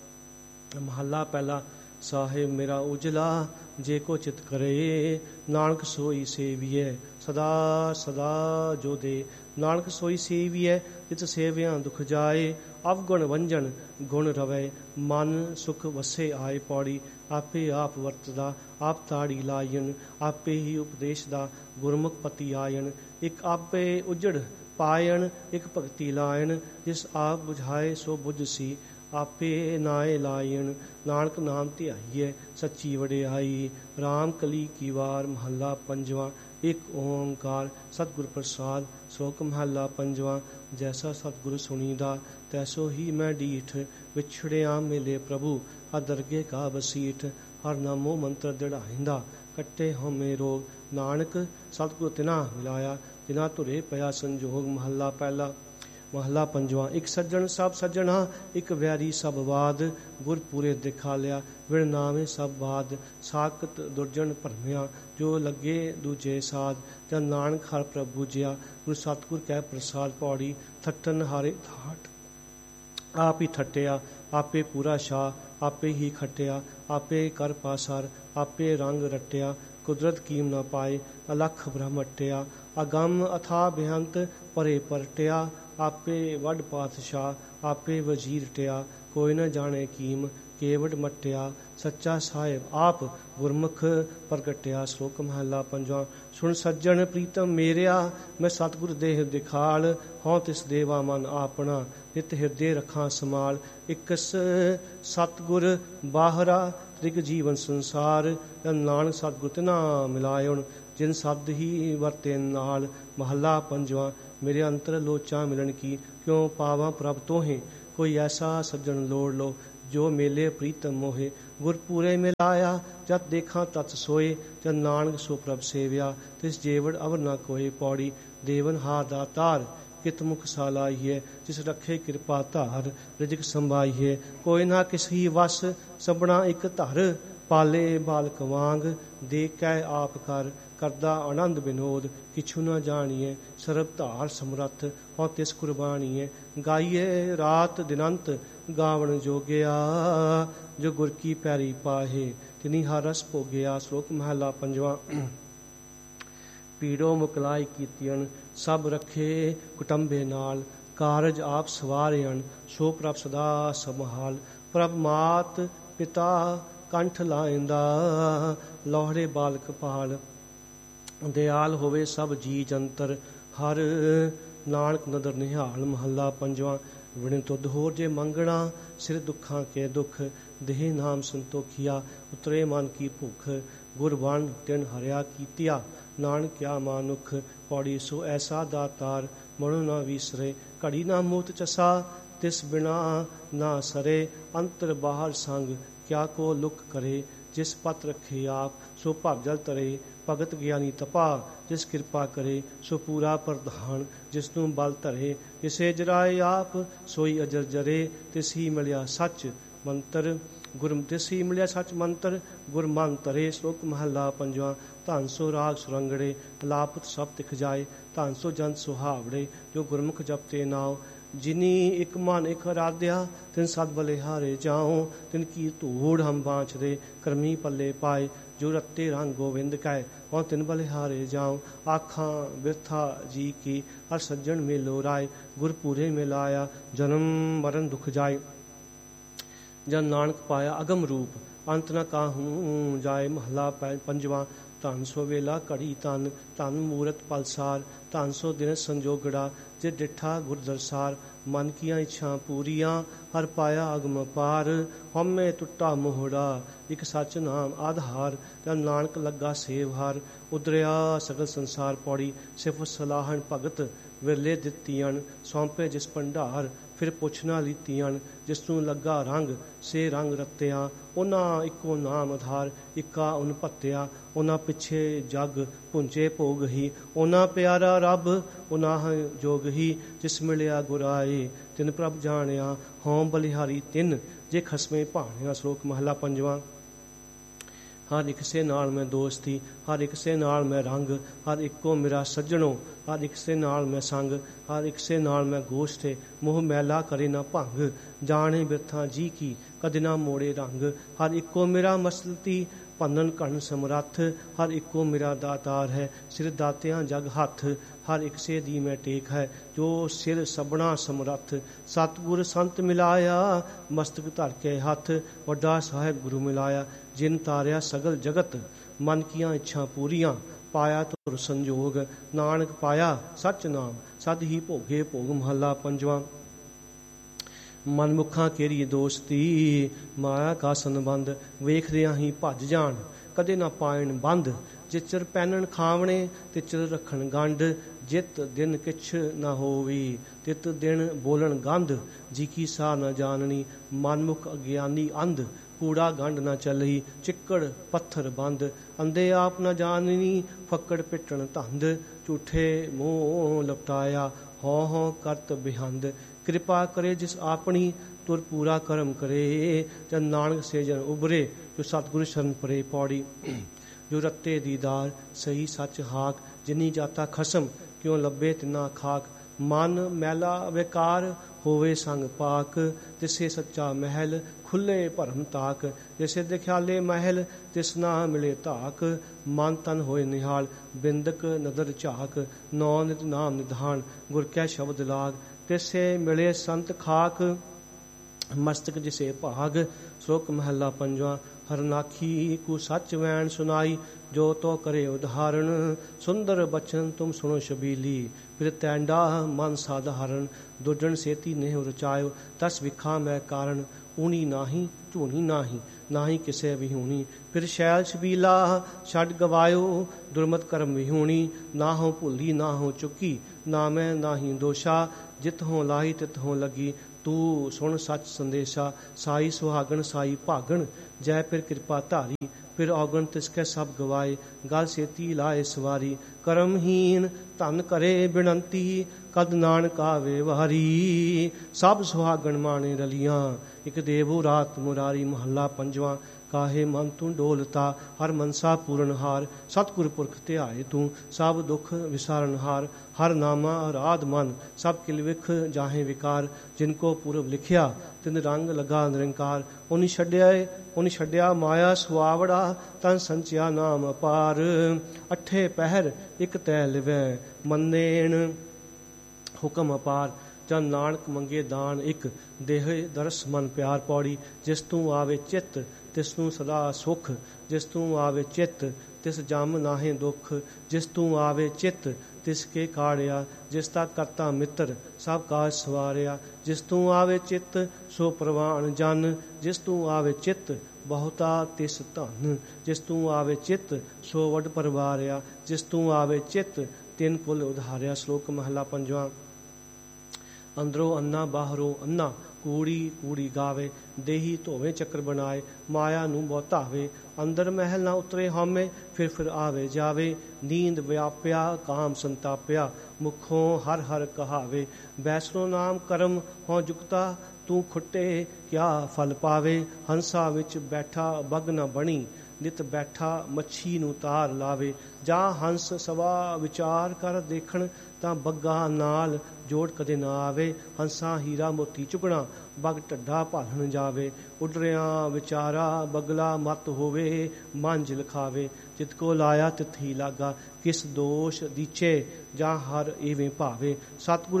ਮਹੱਲਾ ਪਹਿਲਾ। ਸਾਹਿਬ ਮੇਰਾ ਉਜਲਾ, ਜੇ ਕੋ ਚਿਤ ਕਰੇ, ਨਾਨਕ ਸੋਈ ਸੇਵੀਐ, ਸਦਾ ਸਦਾ ਜੋ ਦੇ, ਨਾਨਕ ਸੋਈ ਸੇਵੀਐ, ਜਿਤ ਸੇਵਿਆਂ ਦੁਖ ਜਾਏ, ਅਵਗੁਣ ਵੰਜਨ ਗੁਣ ਰਵੈ, ਮਨ ਸੁਖ ਵਸੇ ਆਏ। ਪੌੜੀ ਆਪੇ ਆਪ ਵਰਤਦਾ, ਆਪ ਤਾੜੀ ਲਾਇਨ, ਆਪੇ ਹੀ ਉਪਦੇਸ਼ ਦਾ, ਗੁਰਮੁਖ ਪਤੀ ਆਇਨ, ਇੱਕ ਆਪੇ ਉਜੜ ਪਾਇਣ, ਇੱਕ ਭਗਤੀ ਲਾਇਣ, ਜਿਸ ਆਪ ਬੁਝਾਏ ਸੋ ਬੁਝ ਸੀ, ਆਪੇ ਨਾਏ ਲਾਇਣ, ਨਾਨਕ ਨਾਮ ਧਿਆਈਐ, ਸੱਚੀ ਵਡਿਆਈ। ਰਾਮ ਕਲੀ ਕੀ ਵਾਰ। ਮਹੱਲਾ ਪੰਜਵਾਂ। ਇੱਕ ਓੰਕਾਰ ਸਤਿਗੁਰ ਪ੍ਰਸਾਦ। ਸ਼ਲੋਕ ਮਹੱਲਾ ਪੰਜਵਾਂ। ਜੈਸਾ ਸਤਿਗੁਰ ਸੁਣੀਦਾ, ਤੈਸੋ ਹੀ ਮੈਂ ਡੀਠ, ਵਿਛੜਿਆ ਮਿਲੇ ਪ੍ਰਭੂ, ਅਦਰਗੇ ਕਾ ਬਸੀਠ, ਹਰ ਨਾਮੋ ਮੰਤਰ ਦ੍ਰਿੜਾਇਂਦਾ, ਕੱਟੇ ਹਉਮੈ ਰੋਗ, ਨਾਨਕ ਸਤਿਗੁਰ ਤਿਨਾ ਮਿਲਾਇਆ, ਜਿਨਾ ਧੁਰੇ ਪਿਆ ਸੰਜੋਗ। ਮਹੱਲਾ ਪਹਿਲਾ। ਮਹੱਲਾ ਪੰਜਵਾਂ। ਇੱਕ ਸੱਜਣ ਸਭ ਸੱਜਣਾ, ਇੱਕ ਵੈਰੀ ਸਭ ਵਾਦ, ਗੁਰ ਪੂਰੇ ਦਿਖਾ ਲਿਆ, ਵਿਣ ਨਾਵੇਂ ਸਭ ਬਾਦ, ਸਾਕਤ ਦੁਰਜਨ ਭਰਮਿਆ, ਜੋ ਲੱਗੇ ਦੂਜੇ ਸਾਧ, ਜਦ ਨਾਨਕ ਹਰ ਪ੍ਰਭ ਬੂਝਿਆ, ਗੁਰ ਸਤਿਗੁਰ ਕਹਿ ਪ੍ਰਸਾਦ। ਪੌੜੀ ਥੱਟਨ ਹਾਰੇ ਥਾਟ, ਆਪ ਹੀ ਥੱਟਿਆ, ਆਪੇ ਪੂਰਾ ਸ਼ਾਹ, ਆਪੇ ਹੀ ਖੱਟਿਆ, ਆਪੇ ਕਰ ਪਾਸਰ, ਆਪੇ ਰੰਗ ਰੱਟਿਆ, ਕੁਦਰਤ ਕੀਮ ਨਾ ਪਾਏ, ਅਲਖ ਬ੍ਰਹਮ ਅੱਟਿਆ, ਅਗੰਮ ਅਥਾ ਬੇਅੰਤ ਪਰੇ ਪਰਟਿਆ, ਆਪੇ ਵੱਡ ਪਾਤਸ਼ਾਹ ਆਪੇ ਵਜ਼ੀਰ ਟਿਆ, ਕੋਈ ਨ ਜਾਣੇ ਕੀਮ ਕੇਵਟ ਮਟਿਆ, ਸੱਚਾ ਸਾਹਿਬ ਆਪ ਗੁਰਮੁਖ ਪ੍ਰਗਟਿਆ। ਸ਼ਲੋਕ ਮਹਲਾ ਪੰਜਵਾਂ। ਸੁਣ ਸੱਜਣ ਪ੍ਰੀਤਮ ਮੇਰਿਆ, ਮੈਂ ਸਤਿਗੁਰ ਦੇਹ ਦਿਖਾਲ, ਹਉ ਤਿਸ ਦੇਵਾ ਮਨ ਆਪਣਾ, ਨਿਤ ਹਿਰਦੇ ਰੱਖਾਂ ਸਮਾਲ। ਇਕਸ ਸਤਿਗੁਰ ਬਾਹਰਾ ਤ੍ਰਿਗ ਜੀਵਨ ਸੰਸਾਰ, ਨਾਨਕ ਸਤਿਗੁਰ ਤਿਨਾ ਮਿਲਾਇਉਣ, ਜਿਨ ਸ਼ਬਦ ਹੀ ਵਰਤੇ ਨਾਲ। ਮਹੱਲਾ ਪੰਜਵਾਂ। ਮੇਰੇ ਅੰਤਰ ਲੋਚਾ ਮਿਲਣ ਕੀ, ਕਿਉਂ ਪਾਵਾਂ ਪ੍ਰਭ ਤੋਹੇ, ਕੋਈ ਐਸਾ ਸੱਜਣ ਲੋੜ ਲੋ, ਜੋ ਮੇਲੇ ਪ੍ਰੀਤਮ ਮੋਹੇ। ਗੁਰ ਪੂਰੇ ਮਿਲਾਇਆ ਜਦ ਦੇਖਾਂ ਤਤ ਸੋਏ, ਜਦ ਨਾਨਕ ਸੋ ਪ੍ਰਭ ਸੇਵਿਆ, ਤਿਸ ਜੇਵੜ ਅਵਰ ਨਾ ਕੋਏ। ਪੌੜੀ। ਦੇਵਨ ਹਾਰ ਦਾਤਾਰ ਕਿਤ ਮੁਖ ਸਾਲਾਈਏ, ਜਿਸ ਰੱਖੇ ਕਿਰਪਾ ਧਾਰ ਰਿਜਕ ਸੰਭਾਈਏ। ਕੋਈ ਨਾ ਕਿਸੀ ਵਸ ਸਭਨਾ ਇੱਕ ਧਰ, ਪਾਲੇ ਬਾਲਕ ਵਾਂਗ ਦੇ ਕੈ ਆਪ ਕਰ। ਕਰਦਾ ਆਨੰਦ ਵਿਨੋਦ ਕਿਛੁ ਨ ਜਾਣੀਏ, ਸਰਬ ਧਾਰ ਸਮਰੱਥ ਹਉ ਤਿਸ ਕੁਰਬਾਨੀਏ। ਗਾਈਏ ਰਾਤ ਦਿਨੰਤ ਗਾਵਣ ਜੋਗਿਆ, ਜੋ ਗੁਰ ਕੀ ਪੈਰੀ ਪਾਹੇ, ਤਿਨੀ ਹਰ ਰਸ ਭੋਗਿਆ। ਸ਼ਲੋਕ ਮਹਲਾ ਪੰਜਵਾਂ। ਪੀੜੋ ਮੁਕਲਾਈ ਕੀਤੀਆਂ, ਸਭ ਰੱਖੇ ਕੁਟੰਬੇ ਨਾਲ, ਕਾਰਜ ਆਪ ਸਵਾਰਿਆਣ, ਸੋ ਪ੍ਰਭ ਸਦਾ ਸੰਭਾਲ। ਪ੍ਰਭ ਮਾਤ ਪਿਤਾ ਕੰਠ ਲਾਇੰਦਾ, ਲੋਹੜੇ ਬਾਲਕ ਪਾਲ। ਦਿਆਲ ਹੋਵੇ ਸਭ ਜੀ ਜੰਤਰ, ਹਰ ਨਾਨਕ ਨਦਰ ਨਿਹਾਲ। ਮਹੱਲਾ ਪੰਜਵਾਂ। ਵਿਣ ਤੁਧ ਹੋਰ ਜੇ ਮੰਗਣਾ, ਸਿਰ ਦੁੱਖਾਂ ਕੇ ਦੁੱਖ, ਦੇਹ ਨਾਮ ਸੰਤੋਖੀਆ, ਉਤਰੇ ਮਨ ਕੀ ਭੁੱਖ। ਗੁਰ ਵਣ ਤਿਨ ਹਰਿਆ ਕੀਤਿਆ, ਨਾਨਕ ਕਿਆ ਮਾਨੁਖ। ਪੌੜੀ। ਸੋ ਐਸਾ ਦਾਤਾਰ ਮਨੋ ਨਾ ਵਿਸਰੇ, ਘੜੀ ਨਾ ਮੂਤ ਚਸਾ, ਤਿਸ ਬਿਨਾ ਨਾ ਸਰੇ। ਅੰਤਰ ਬਾਹਰ ਸੰਗ ਕਿਆ ਕੋ ਲੁਕ ਕਰੇ, ਜਿਸ ਪਤ ਰੱਖੇ ਆਪ ਸੋ ਭਵ ਜਲ ਤਰੇ। ਭਗਤ ਗਿਆਨੀ ਤਪਾ ਜਿਸ ਕਿਰਪਾ ਕਰੇ, ਸੋ ਪੂਰਾ ਪ੍ਰਧਾਨ ਜਿਸ ਨੂੰ ਬਲ ਧਰੇ। ਜਿਸੇ ਜਰਾਏ ਆਪ ਸੋਈ ਅਜਰ ਜਰੇ, ਤਿਸ ਹੀ ਮਿਲਿਆ ਸੱਚ ਮੰਤਰ ਗੁਰ, ਤਿਸ ਹੀ ਮਿਲਿਆ ਸੱਚ ਮੰਤਰ ਗੁਰ ਮਨ ਤਰੇ। ਸ਼ਲੋਕ ਮਹੱਲਾ ਪੰਜਵਾਂ। ਧੰਨ ਸੋ ਰਾਗ ਸੁਰੰਗੜੇ, ਲਾਪਤ ਸਭ ਤਿਖ ਜਾਏ, ਧੰਨ ਸੋ ਜੰਤ ਸੁਹਾਵੜੇ, ਜੋ ਗੁਰਮੁਖ ਜਪਤੇ ਨਾਉ। ਜਿਨੀ ਇੱਕ ਮਨ ਇੱਕ ਅਰਾਧਿਆ, ਤਿਨ ਸਦ ਬਲਿਹਾਰੇ ਜਾਉ। ਤਿਨ ਕੀ ਧੂੜ ਹਮ ਬਾँਚਦੇ, ਕਰਮੀ ਪੱਲੇ ਪਾਏ, ਜੋ ਰੱਤੇ ਰੰਗ ਗੋਵਿੰਦ ਕੈ, ਹਉ ਤਿਨ ਬਲਿਹਾਰੇ ਜਾਉ। ਆਖਾਂ ਬਿਰਥਾ ਜੀ ਕੀ, ਹਰ ਸੱਜਣ ਮੇਲੋ ਰਾਏ, ਗੁਰ ਪੂਰੇ ਮਿਲਾਇਆ, ਜਨਮ ਮਰਨ ਦੁਖ ਜਾਏ। ਜਨ ਨਾਨਕ ਪਾਇਆ ਅਗਮ ਰੂਪ, ਅੰਤ ਨ ਕਾਹੂ ਜਾਏ। ਮਹੱਲਾ ਪੰਜਵਾਂ। ਧੰਨ ਸੋ ਵੇਲਾ ਘੜੀ ਤਨ, ਧੰਨ ਮੂਰਤ ਪਲਸਾਰ, ਧੰਨ ਸੋ ਦਿਨ ਸੰਜੋਗੜਾ, ਜੇ ਡਿਠਾ ਗੁਰ ਦਰਸਾਰ। ਮਨ ਕੀਆਂ ਇੱਛਾ ਪੂਰੀਆਂ, ਹਰ ਪਾਇਆ ਅਗਮ ਪਾਰ, ਹਉਮੈ ਟੁੱਟਾ ਮੋਹੜਾ, ਇੱਕ ਸੱਚ ਨਾਮ ਆਧਾਰ। ਜਦ ਨਾਨਕ ਲੱਗਾ ਸੇਵਹਾਰ, ਉਦਰਿਆ ਸਗਲ ਸੰਸਾਰ। ਪੌੜੀ। ਸਿਫਤ ਸਲਾਹਣ ਭਗਤ ਵਿਰਲੇ ਦਿੱਤੀਆਂ, ਸੌਂਪੇ ਜਿਸ ਭੰਡਾਰ, ਫਿਰ ਪੁੱਛਣਾ ਲੀਤੀਆਂ। ਜਿਸ ਨੂੰ ਲੱਗਾ ਰੰਗ ਸੇ ਰੰਗ ਰਤਿਆ, ਉਹਨਾਂ ਇੱਕੋ ਨਾਮ ਆਧਾਰ, ਇੱਕਾ ਉਨ ਭੱਤਿਆ। ਉਹਨਾਂ ਪਿੱਛੇ ਜਗ ਪੁੰਜੇ ਭੋਗ ਹੀ, ਉਹਨਾਂ ਪਿਆਰਾ ਰੱਬ ਉਹਨਾਂ ਜੋਗ ਹੀ। ਜਿਸ ਮਿਲਿਆ ਗੁਰਾਏ ਤਿਨ ਪ੍ਰਭ ਜਾਣਿਆ, ਹਉ ਬਲਿਹਾਰੀ ਤਿਨ ਜੇ ਖਸਮੇ ਭਾਣਿਆ। ਸ਼ਲੋਕ ਮਹਲਾ ਪੰਜਵਾਂ। ਹਰ ਇੱਕ ਸੇ ਨਾਲ ਮੈਂ ਦੋਸਤੀ, ਹਰ ਇੱਕ ਸੇ ਨਾਲ ਮੈਂ ਰੰਗ, ਹਰ ਇੱਕੋ ਮੇਰਾ ਸੱਜਣੋ, ਹਰ ਇੱਕ ਸੇ ਨਾਲ ਮੈਂ ਸੰਗ, ਹਰ ਇੱਕ ਸੇ ਨਾਲ ਮੈਂ ਗੋਸ਼ਟੇ। ਮੋਹ ਮੈਲਾ ਕਰੇ ਨਾ ਭੰਗ, ਜਾਣੇ ਬਿਰਥਾ ਜੀ ਕੀ, ਕਦੇ ਨਾ ਮੋੜੇ ਰੰਗ। ਹਰ ਇੱਕੋ ਮੇਰਾ ਮਸਲਤੀ, ਭੰਨਨ ਘਣ ਸਮਰੱਥ, ਹਰ ਇੱਕੋ ਮੇਰਾ ਦਾਤਾਰ ਹੈ, ਸਿਰ ਦਾਤਿਆਂ ਜਗ ਹੱਥ। ਹਰ ਇੱਕ ਸੇ ਦੀ ਮੈਂ ਟੇਕ ਹੈ, ਜੋ ਸਿਰ ਸਭਨਾ ਸਮਰੱਥ। ਸਤਿਗੁਰ ਸੰਤ ਮਿਲਾਇਆ, ਮਸਤਕ ਧਰ ਕੇ ਹੱਥ, ਵੱਡਾ ਸਾਹਿਬ ਗੁਰੂ ਮਿਲਾਇਆ, ਜਿਨ ਤਾਰਿਆ ਸਗਲ ਜਗਤ। ਮਨ ਕੀਆਂ ਇੱਛਾ ਪੂਰੀਆਂ, ਪਾਇਆ ਧੁਰ ਸੰਜੋਗ। ਨਾਨਕ ਪਾਇਆ ਸੱਚ ਨਾਮ, ਸਦ ਹੀ ਭੋਗੇ ਭੋਗ। ਮਹੱਲਾ ਪੰਜਵਾਂ। ਮਨਮੁਖਾਂ ਕੇਰੀ ਦੋਸਤੀ, ਮਾਇਆ ਕਾ ਸੰਬੰਧ, ਵੇਖਦਿਆਂ ਹੀ ਭੱਜ ਜਾਣ, ਕਦੇ ਨਾ ਪਾਇਣ ਬੰਦ। ਜਿਚਰ ਪੈਨਣ ਖਾਵਣੇ, ਤਿਚਰ ਰੱਖਣ ਗੰਢ, ਜਿਤ ਦਿਨ ਕਿਛ ਨਾ ਹੋਵੀ, ਤਿਤ ਦਿਨ ਬੋਲਣ ਗੰਧ। ਜੀ ਕੀ ਸਾ ਨ ਜਾਣਨੀ, ਮਨਮੁਖ ਅਗਿਆਨੀ ਅੰਧ। ਕੂੜਾ ਗੰਢ ਨਾ ਚੱਲਈ, ਚਿੱਕੜ ਪੱਥਰ ਬੰਦ। ਅੰਧੇ ਆਪ ਨ ਜਾਣਨੀ, ਫੱਕੜ ਪਿੱਟਣ ਧੰਦ। ਝੂਠੇ ਮੂੰਹ ਲਪਟਾਇਆ, ਹਉ ਹਉ ਕਰਤ ਬਿਹੰਦ। ਕਿਰਪਾ ਕਰੇ ਜਿਸ ਆਪਣੀ, ਤੁਰ ਪੂਰਾ ਕਰਮ ਕਰੇ। ਜਦ ਨਾਨਕ ਸੇ ਜਨ ਉਬਰੇ, ਜੋ ਸਤਿਗੁਰ ਸ਼ਰਨ ਪਰੇ। ਪੌੜੀ। ਜੋ ਰੱਤੇ ਦੀਦਾਰ, ਸਹੀ ਸੱਚ ਹਾਕ, ਜਿਨੀ ਜਾਤਾ ਖਸਮ, ਕਿਉਂ ਲੱਭੇ ਤਿਨਾ ਖਾਕ। ਮਨ ਮੈਲਾ ਵਿਕਾਰ ਹੋਵੇ ਸੰਗ ਪਾਕ, ਤਿਸੇ ਸੱਚਾ ਮਹਿਲ ਖੁੱਲੇ ਭਰਮ ਤਾਕ, ਜਿਸੇ ਦਿਖਿਆਲੇ ਮਹਿਲ ਤਿਸ ਨਾ ਮਿਲੇ ਧਾਕ, ਮਨ ਤਨ ਹੋਏ ਨਿਹਾਲ ਬਿੰਦਕ ਨਦਰ ਝਾਕ, ਨੌ ਨਿਤ ਨਾਮ ਨਿਧਾਨ ਗੁਰ ਕੈ ਸ਼ਬਦ ਲਾਗ, ਤਿਸੇ ਮਿਲੇ ਸੰਤ ਖਾਕ ਮਸਤਕ ਜਿਸੇ ਭਾਗ। ਸ਼ਲੋਕ ਮਹੱਲਾ ਪੰਜਵਾਂ। ਹਰਨਾਖੀ ਕੂ ਸੱਚ ਵੈਣ ਸੁਨਾਈ, ਜੋ ਤੋ ਕਰੇ ਉਦਾਹਰਣ, ਸੁੰਦਰ ਬਚਨ ਤੁਮ ਸੁਣੋ ਸ਼ਬੀਲੀ, ਫਿਰ ਤੈਂਡਾ ਮਨ ਸਾਧਾਰਨ, ਦੁਜਣ ਸੇਤੀ ਨੇਹ ਰਚਾਇਓ, ਤਸ ਵਿਖਾ ਮੈਂ ਕਾਰਨ, ਊਣੀ ਨਾਹੀ ਝੂਣੀ ਨਾਹੀ, ਨਾਹੀ ਕਿਸੇ ਵਿਹੂਣੀ, ਫਿਰ ਸ਼ੈਲ ਛਬੀਲਾ ਛੱਡ ਗਵਾਇਓ, ਦੁਰਮਤ ਕਰਮ ਵਿਹੂਣੀ, ਨਾ ਹੋ ਭੁੱਲੀ ਨਾ ਹੋ ਚੁੱਕੀ, ਨਾ ਮੈਂ ਨਾਹੀ ਦੋਸ਼ਾ, ਜਿਤ ਹੋ ਲਾਹੀ ਤਿਤ ਹੋ ਲੱਗੀ, ਤੂੰ ਸੁਣ ਸੱਚ ਸੰਦੇਸ਼ਾ, ਸਾਈ ਸੁਹਾਗਣ ਸਾਈ ਭਾਗਣ, ਜੈ ਫਿਰ ਕਿਰਪਾ ਧਾਰੀ, ਫਿਰ ਔਗਣ ਤਿਸਕੈ ਸਭ ਗਵਾਏ, ਗਲ ਸੇਤੀ ਲਾਏ ਸਵਾਰੀ, ਕਰਮਹੀਨ ਧਨ ਕਰੇ ਬਿਨੰਤੀ, ਕਦ ਨਾਨਕ ਆਵੇ ਵਾਰੀ, ਸਭ ਸੁਹਾਗਣ ਮਾਣੇ ਰਲੀਆਂ, ਇਕ ਦੇਵੋ ਰਾਤ ਮੁਰਾਰੀ। ਮਹੱਲਾ ਪੰਜਵਾਂ। ਕਾਹੇ ਮਨ ਤੂੰ ਡੋਲਤਾ, ਹਰ ਮਨਸਾ ਪੂਰਨ ਹਾਰ, ਸਤਿਗੁਰ ਪੁਰਖ ਧਿਆਏ ਤੂੰ, ਸਭ ਦੁੱਖ ਵਿਸਾਰਨ ਹਾਰ, ਹਰ ਨਾਮਾ ਅਰਾਧ ਮਨ, ਸਭ ਕਿਲ ਵਿਖ ਜਾਹੇ ਵਿਕਾਰ, ਜਿਨ ਕੋ ਪੂਰਬ ਲਿਖਿਆ ਤਿਨ ਰੰਗ ਲਗਾ ਨਿਰੰਕਾਰ, ਉਹਨੀ ਛੱਡਿਆ ਮਾਇਆ ਸੁਆਵੜਾ, ਤਨ ਸੰਚਿਆ ਨਾਮ ਅਪਾਰ, ਅਠੇ ਪਹਿਰ ਇਕ ਤੈ ਲਿਵੈ ਮੰਨੇਣ ਹੁਕਮ ਅਪਾਰ, ਜਨ ਨਾਨਕ ਮੰਗੇ ਦਾਨ ਇਕ, ਦੇਹ ਦਰਸ ਮਨ ਪਿਆਰ। ਪੌੜੀ। ਜਿਸ ਤੂੰ ਆਵੇ ਚਿੱਤ ਤਿਸ ਨੂੰ ਸਦਾ ਸੁਖ, ਜਿਸ ਤੂੰ ਆਵੇ ਚਿੱਤ ਤਿਸ ਜਮ ਨਾਹੇ ਦੁੱਖ, ਜਿਸ ਤੂੰ ਆਵੇ ਚਿੱਤ ਤਿਸ ਕੇ ਕਾੜਿਆ, ਜਿਸ ਦਾ ਕਰਤਾ ਮਿੱਤਰ ਸਭ ਕਾਜ ਸਵਾਰਿਆ, ਜਿਸ ਤੂੰ ਆਵੇ ਚਿੱਤ ਸੋ ਪ੍ਰਵਾਨ ਜਨ, ਜਿਸ ਤੂੰ ਆਵੇ ਚਿੱਤ ਬਹੁਤਾ ਤਿਸ ਧਨ, ਜਿਸ ਤੂੰ ਆਵੇ ਚਿੱਤ ਸੋ ਵੱਡ ਪਰਵਾਰਿਆ, ਜਿਸ ਤੂੰ ਆਵੇ ਚਿੱਤ ਤਿਨ ਕੁਲ ਉਧਾਰਿਆ। ਸ਼ਲੋਕ ਮਹਲਾ ਪੰਜਵਾਂ। ਅੰਦਰੋਂ ਅੰਨਾ ਬਾਹਰੋਂ ਅੰਨਾ, ਕੂੜੀ ਕੂੜੀ ਗਾਵੇ, ਦੇਹੀ ਧੋਵੇਂ ਚੱਕਰ ਬਣਾਏ, ਮਾਇਆ ਨੂੰ ਬਹੁਤਾਵੇ, ਅੰਦਰ ਮਹਿਲ ਨਾ ਉਤਰੇ ਹਉਮੈ, ਫਿਰ ਆਵੇ ਜਾਵੇ, ਨੀਂਦ ਵਿਆਪਿਆ ਕਾਮ ਸੰਤਾਪਿਆ, ਮੁਖੋਂ ਹਰ ਹਰ ਕਹਾਵੇ, ਬੈਸਰੋ ਨਾਮ ਕਰਮ ਹੋਂ ਜੁਗਤਾ, ਤੂੰ ਖੁੱਟੇ ਕਿਆ ਫਲ ਪਾਵੇ, ਹੰਸਾ ਵਿੱਚ ਬੈਠਾ ਬਗ ਨਾ ਬਣੀ, ਨਿਤ ਬੈਠਾ ਮੱਛੀ ਨੂੰ ਤਾਰ ਲਾਵੇ, ਜਾਂ ਹੰਸ ਸਵਾ ਵਿਚਾਰ ਕਰ ਦੇਖਣ, ਤਾਂ ਬੱਗਾ ਨਾਲ ਜੋੜ ਕਦੇ ਨਾ ਆਵੇ, ਹੰਸਾ ਹੀਰਾ ਮੋਤੀ ਚੁਗਣਾ, ਬਗ ਢੱਡਾ ਭਾਲਣ ਜਾਵੇ, ਉੱਡਰਿਆਂ ਵਿਚਾਰਾ ਬਗਲਾ ਮਤ ਹੋਵੇ, ਮੰਝ ਲਿਖਾਵੇ, ਜਿਤ ਕੋ ਲਾਇਆ ਤਿਤ ਹੀ ਲਾਗਾ, ਕਿਸ ਦੋਸ਼ ਦੀਚੇ ਜਾਂ ਹਰ ਏਵੇਂ ਭਾਵੇ, ਸਤਿਗੁਰ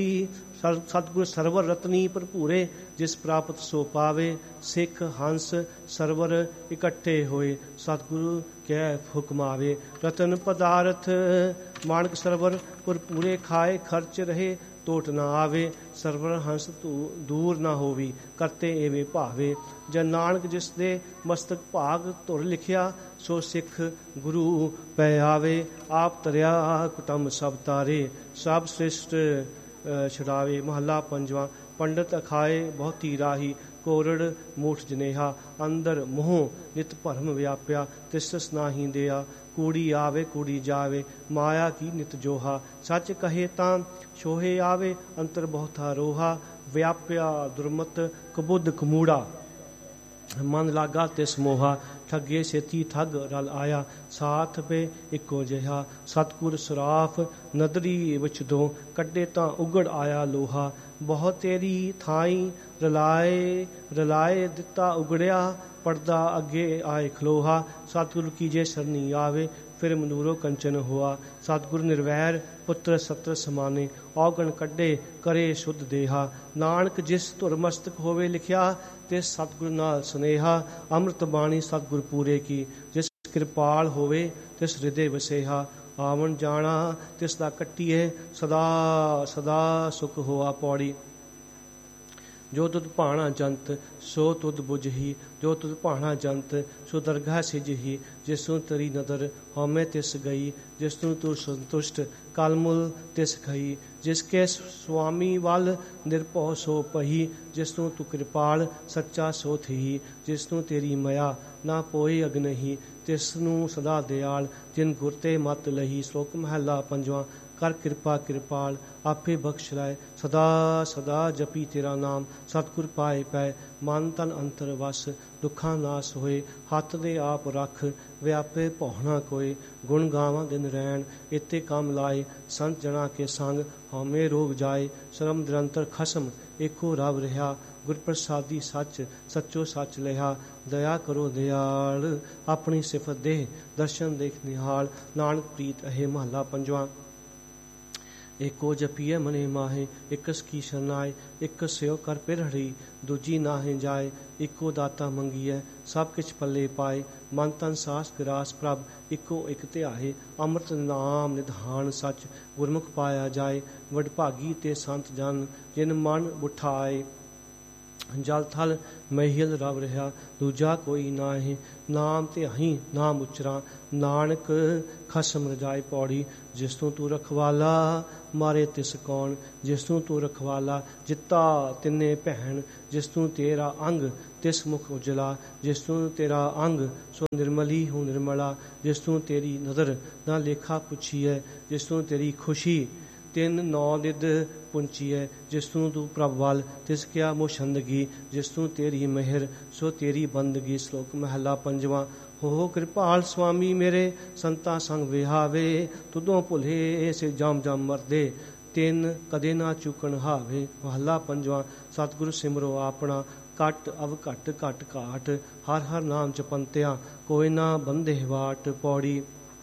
ਸਰਵਰ ਰਤਨੀ ਭਰਪੂਰੇ, ਜਿਸ ਪ੍ਰਾਪਤ ਸੋ ਪਾਵੇ, ਸਿੱਖ ਹੰਸ ਸਰਵਰ ਇਕੱਠੇ ਹੋਏ, ਸਤਿਗੁਰੂ ਕੈ ਹੁਕਮ ਆਵੇ, ਰਤਨ ਪਦਾਰਥ ਮਾਣਕ ਸਰਵਰ ਭਰਪੂਰੇ, ਖਾਏ ਖਰਚ ਰਹੇ ਟੋਟ ਨਾ ਆਵੇ, ਸਰਵਰ ਹੰਸ ਤੂੰ ਦੂਰ ਨਾ ਹੋਵੀ, ਕਰਤੇ ਏਵੇਂ ਭਾਵੇ, ਜਨ ਨਾਨਕ ਜਿਸ ਦੇ ਮਸਤਕ ਭਾਗ ਧੁਰ ਲਿਖਿਆ, ਸੋ ਸਿੱਖ ਗੁਰੂ ਪੈ ਆਵੇ, ਆਪ ਤਰਿਆ ਕੁਟੰਬ ਸਭ ਤਾਰੇ, ਸਭ ਸ੍ਰਿਸ਼ਟ ਛੁਡਾਵੇ। ਮਹੱਲਾ ਪੰਜਵਾਂ। ਪੰਡਤ ਅਖਾਏ ਬਹੁਤੀ ਰਾਹੀ, ਕੋਰੜ ਮੂਠ ਜਨੇਹਾ, ਅੰਦਰ ਮੋਹ ਨਿਤ ਭਰਮ ਵਿਆਪਿਆ, ਤਿਸ ਨਾਹੀ ਦਿਆ, ਕੂੜੀ ਆਵੇ ਕੂੜੀ ਜਾਵੇ, ਮਾਇਆ ਕੀ ਨਿਤ ਜੋਹਾ, ਸੱਚ ਕਹੇ ਤਾਂ ਛੋਹੇ ਆਵੇ, ਅੰਤਰ ਬਹੁਤਾ ਰੋਹਾ, ਵਿਆਪਿਆ ਦੁਰਮਤ ਕਬੁੱਧ ਕਮੂੜਾ, ਮਨ ਲਾਗਾ ਤਿਸ ਮੋਹਾ, ਠੱਗੇ ਛੇਤੀ ਠੱਗ ਰਲ ਆਇਆ, ਸਾਥ ਪੇ ਇੱਕੋ ਜਿਹਾ, ਸਤਿਗੁਰ ਸਰਾਫ ਨਦਰੀ ਵਿੱਚ ਦੋ, ਕੱਢੇ ਤਾਂ ਉਗੜ ਆਇਆ ਲੋਹਾ, ਬਹੁਤ ਤੇਰੀ ਥਾਈ ਰਲਾਏ ਦਿੱਤਾ ਉਗੜਿਆ, ਪੜਦਾ ਅੱਗੇ ਆਏ ਖਲੋਹਾ, ਸਤਿਗੁਰ ਕੀ ਜੇ ਸਰਨੀ ਆਵੇ, ਫਿਰ ਮਨੂਰੋ ਕੰਚਨ ਹੋਆ, ਸਤਿਗੁਰ ਨਿਰਵੈਰ ਪੁੱਤਰ ਸਤਰ ਸਮਾਨੇ, ਔਗਣ ਕੱਢੇ ਕਰੇ ਸ਼ੁੱਧ ਦੇਹਾ, ਨਾਨਕ ਜਿਸ ਧੁਰ ਮਸਤਕ ਹੋਵੇ ਲਿਖਿਆ, ਤਿਸ ਸਤਿਗੁਰ ਨਾਲ ਸੁਨੇਹਾ, ਅੰਮ੍ਰਿਤ ਬਾਣੀ ਸਤਿਗੁਰ ਪੂਰੇ ਕੀ, ਜਿਸ ਕਿਰਪਾਲ ਹੋਵੇ ਤਿਸ ਹਿਰਦੇ ਵਸੇਹਾ, ਆਵਣ ਜਾਣਾ ਤਿਸ ਦਾ ਕੱਟੀਏ, ਸਦਾ ਸਦਾ ਸੁਖ ਹੋਆ। ਪੌੜੀ। ਜੋ ਤੁਧ ਭਾਣਾ ਜੰਤ ਸੋ ਤੁਧ ਬੁਝਹੀ, ਜੋ ਤੁਧ ਭਾਣਾ ਜੰਤ ਸੋ ਦਰਗਾਹ ਸਿਜਹੀ, ਜਿਸ ਨੂੰ ਤੇਰੀ ਨਦਰ ਹਉਮੈ ਤਿਸ ਗਈ, ਜਿਸ ਨੂੰ ਤੂੰ ਸੰਤੁਸ਼ਟ ਕਲਮੁਲ ਤਿਸ ਖਈ, ਜਿਸ ਕੇ ਸੁਆਮੀ ਵੱਲ ਨਿਰਭਉ ਸੋ ਪਹੀ, ਜਿਸ ਨੂੰ ਤੂੰ ਕਿਰਪਾਲ ਸੱਚਾ ਸੋ ਥੀ, ਜਿਸ ਨੂੰ ਤੇਰੀ ਮਾਇਆ ਨਾ ਪੋਏ ਅਗਨਹੀ, ਤਿਸ ਨੂੰ ਸਦਾ ਦਿਆਲ, ਜਿਨ ਗੁਰ ਤੇ ਮਤ ਲਹੀ। ਸ਼ਲੋਕ ਮਹੱਲਾ ਪੰਜਵਾਂ। ਕਰ ਕਿਰਪਾ ਕਿਰਪਾਲ ਆਪੇ ਬਖਸ਼ ਲੈ ਸਦਾ ਸਦਾ ਜਪੀ ਤੇਰਾ ਨਾਮ ਸਤਿਗੁਰ ਪਾਏ ਪੈ ਮਨ ਤਨ ਅੰਤਰ ਵਸ ਦੁੱਖਾਂ ਨਾਸ ਹੋਏ ਹੱਥ ਦੇ ਆਪ ਰੱਖ ਵਿਆਪੇ ਭਉਣਾ ਕੋਏ ਗੁਣ ਗਾਵਾਂ ਦਿਨ ਰਹਿਣ ਇਤੇ ਕੰਮ ਲਾਏ ਸੰਤ ਜਣਾ ਕੇ ਸੰਗ ਹਉਮੈ ਰੋਗ ਜਾਏ ਸ਼ਰਮ ਨਿਰੰਤਰ ਖਸਮ ਏਕੋ ਰਬ ਰਿਹਾ ਗੁਰ ਪ੍ਰਸਾਦੀ ਸੱਚ ਸੱਚੋ ਸੱਚ ਲਿਆ ਦਇਆ ਕਰੋ ਦਿਆਲ ਆਪਣੀ ਸਿਫਤ ਦੇ ਦਰਸ਼ਨ ਦੇਖ ਨਿਹਾਲ ਨਾਨਕ ਪ੍ਰੀਤ ਅਹੇ ਮਹਲਾ ਪੰਜਵਾਂ ਏਕੋ ਜਪੀਏ ਮਨੇ ਮਾਹੇ ਇਕਸ ਕੀ ਸ਼ਰਨਾਏ ਇਕ ਸਿਓ ਕਰ ਪਿਰਹੜੀ ਦੂਜੀ ਨਾਹੇ ਜਾਏ ਇੱਕੋ ਦਾਤਾ ਮੰਗੀਐ ਸਭ ਕਿਛ ਪੱਲੇ ਪਾਏ ਮਨ ਤਨ ਸਾਸ ਗਿਰਾਸ ਪ੍ਰਭ ਇੱਕੋ ਇਕ ਧਿਆਏ ਅੰਮ੍ਰਿਤ ਨਾਮ ਨਿਧਾਨ ਸੱਚ ਗੁਰਮੁਖ ਪਾਇਆ ਜਾਏ ਵਡਭਾਗੀ ਤੇ ਸੰਤ ਜਨ ਜਿਨ ਮਨ ਉਠਾਏ ਜਲ ਥਲ ਮਹਿਲ ਰਵ ਰਿਹਾ ਦੂਜਾ ਕੋਈ ਨਾਹੀਂ ਨਾਮ ਧਿਆਈ ਨਾਮ ਉਚਰਾ ਨਾਨਕ ਖਸਮ ਰਜਾਏ ਪੌੜੀ ਜਿਸ ਤੋਂ ਤੂੰ ਰਖਵਾਲਾ ਮਾਰੇ ਤਿਸ ਕੌਣ ਜਿਸ ਤੋਂ ਤੂੰ ਰਖਵਾਲਾ ਜਿੱਤਾ ਤਿੰਨੇ ਭੈਣ ਜਿਸ ਤੋਂ ਤੇਰਾ ਅੰਗ ਤਿਸ ਮੁਖ ਉਜਲਾ ਜਿਸ ਤੋਂ ਤੇਰਾ ਅੰਗ ਸੋ ਨਿਰਮਲੀ ਹੋ ਨਿਰਮਲਾ ਜਿਸ ਤੋਂ ਤੇਰੀ ਨਜ਼ਰ ਨਾ ਲੇਖਾ ਪੁੱਛੀਐ ਜਿਸ ਤੋਂ ਤੇਰੀ ਖੁਸ਼ੀ ਤਿੰਨ ਨੌ ਨਿਧ ਪੁੰਚੀਐ ਜਿਸ ਤੋਂ ਤੂੰ ਪ੍ਰਭ ਵੱਲ ਤਿਸ ਕਿਆ ਮੋਸ਼ੰਦਗੀ ਜਿਸ ਤੋਂ ਤੇਰੀ ਮਿਹਰ ਸੋ ਤੇਰੀ ਬੰਦਗੀ ਸ਼ਲੋਕ ਮਹਲਾ ਪੰਜਵਾਂ ਹੋ ਕਿਰਪਾਲ ਸੁਆਮੀ ਮੇਰੇ ਸੰਤਾ ਸੰਗ ਵਿਹਾਵੇ ਤੁਦੋਂ ਭੁਲੇ ਸੇ ਜਮ ਜਮ ਮਰਦੇ ਤਿੰਨ ਕਦੇ ਨਾ ਚੁਕਣ ਹਾਵੇ ਮਹਲਾ ਪੰਜਵਾਂ ਸਤਿਗੁਰੂ ਸਿਮਰੋ ਆਪਣਾ ਘਟ ਅਵ ਘਟ ਘਟ ਘਾਟ ਹਰ ਹਰ ਨਾਮ ਜਪੰਤਿਆ ਕੋਈ ਨਾ ਬੰਦੇ ਵਾਟ ਪੌੜੀ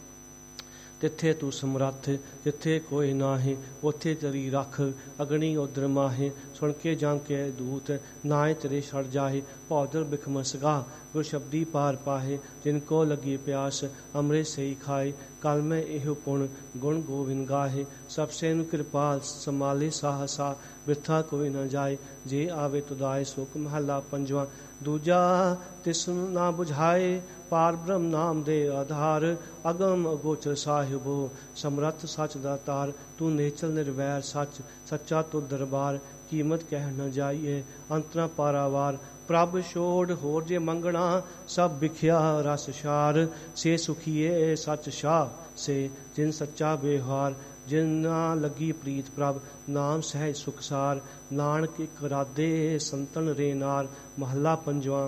ਤਿੱਥੇ ਤੂੰ ਸਮਰੱਥ ਜਿੱਥੇ ਕੋਈ ਨਾਹੀਂ ਉੱਥੇ ਤੇਰੀ ਰੱਖ ਅਗਣੀ ਉਦਰ ਮਾਹੇ ਸੁਣ ਕੇ ਜਮ ਕੇ ਦੂਤ ਨਾਏ ਤੇਰੇ ਛੜ ਜਾਹੇ ਭੌਦਰ ਬਿਖਮ ਸਗਾ ਗੁਰ ਸ਼ਬਦੀ ਪਾਰ ਪਾਹੇ ਜਿਨ ਕੋ ਲੱਗੀ ਪਿਆਸ ਅੰਮ੍ਰਿਤ ਸਹੀ ਖਾਏ ਕਲ ਮੈਂ ਇਹੋ ਪੁਣ ਗੁਣ ਗੋਬਿੰਦ ਗਾਹੇ ਸਭ ਸੇ ਨੂੰ ਕਿਰਪਾਲ ਸੰਭਾਲੇ ਸਾਹਸਾ ਬਿਰਥਾ ਕੋਈ ਨਾ ਜਾਏ ਜੇ ਆਵੇ ਤੁਦਾਏ ਸੁਖ ਮਹਲਾ ਪੰਜਵਾਂ ਦੂਜਾ ਤਿਸ ਨੂੰ ਨਾ ਬੁਝਾਏ ਪਾਰ ਬ੍ਰਹਮ ਨਾਮ ਦੇ ਆਧਾਰ ਅਗਮ ਅਗੋਚਰ ਸਾਹਿਬੋ ਸਮਰੱਥ ਸੱਚ ਦਾ ਤਾਰ ਤੂੰ ਨੇਚਲ ਨਿਰਵੈਰ ਸੱਚ ਸੱਚਾ ਤੂੰ ਦਰਬਾਰ ਕੀਮਤ ਕਹਿ ਨ ਜਾਈਏ ਅੰਤਰਾ ਪਾਰਾਵਾਰ ਪ੍ਰਭ ਛੋੜ ਹੋਰ ਜੇ ਮੰਗਣਾ ਸਭ ਵਿਖਿਆ ਰਸ ਛਾਰ ਸੇ ਸੁਖੀਏ ਸੱਚ ਸ਼ਾਹ ਸੇ ਜਿਨ ਸੱਚਾ ਬਿਹਾਰ ਜਿਨਾ ਲੱਗੀ ਪ੍ਰੀਤ ਪ੍ਰਭ ਨਾਮ ਸਹਿਜ ਸੁਖਸਾਰ ਨਾਨਕ ਇਕ ਰਾਧੇ ਸੰਤਨ ਰੇ ਨਾਰ ਮਹੱਲਾ ਪੰਜਵਾਂ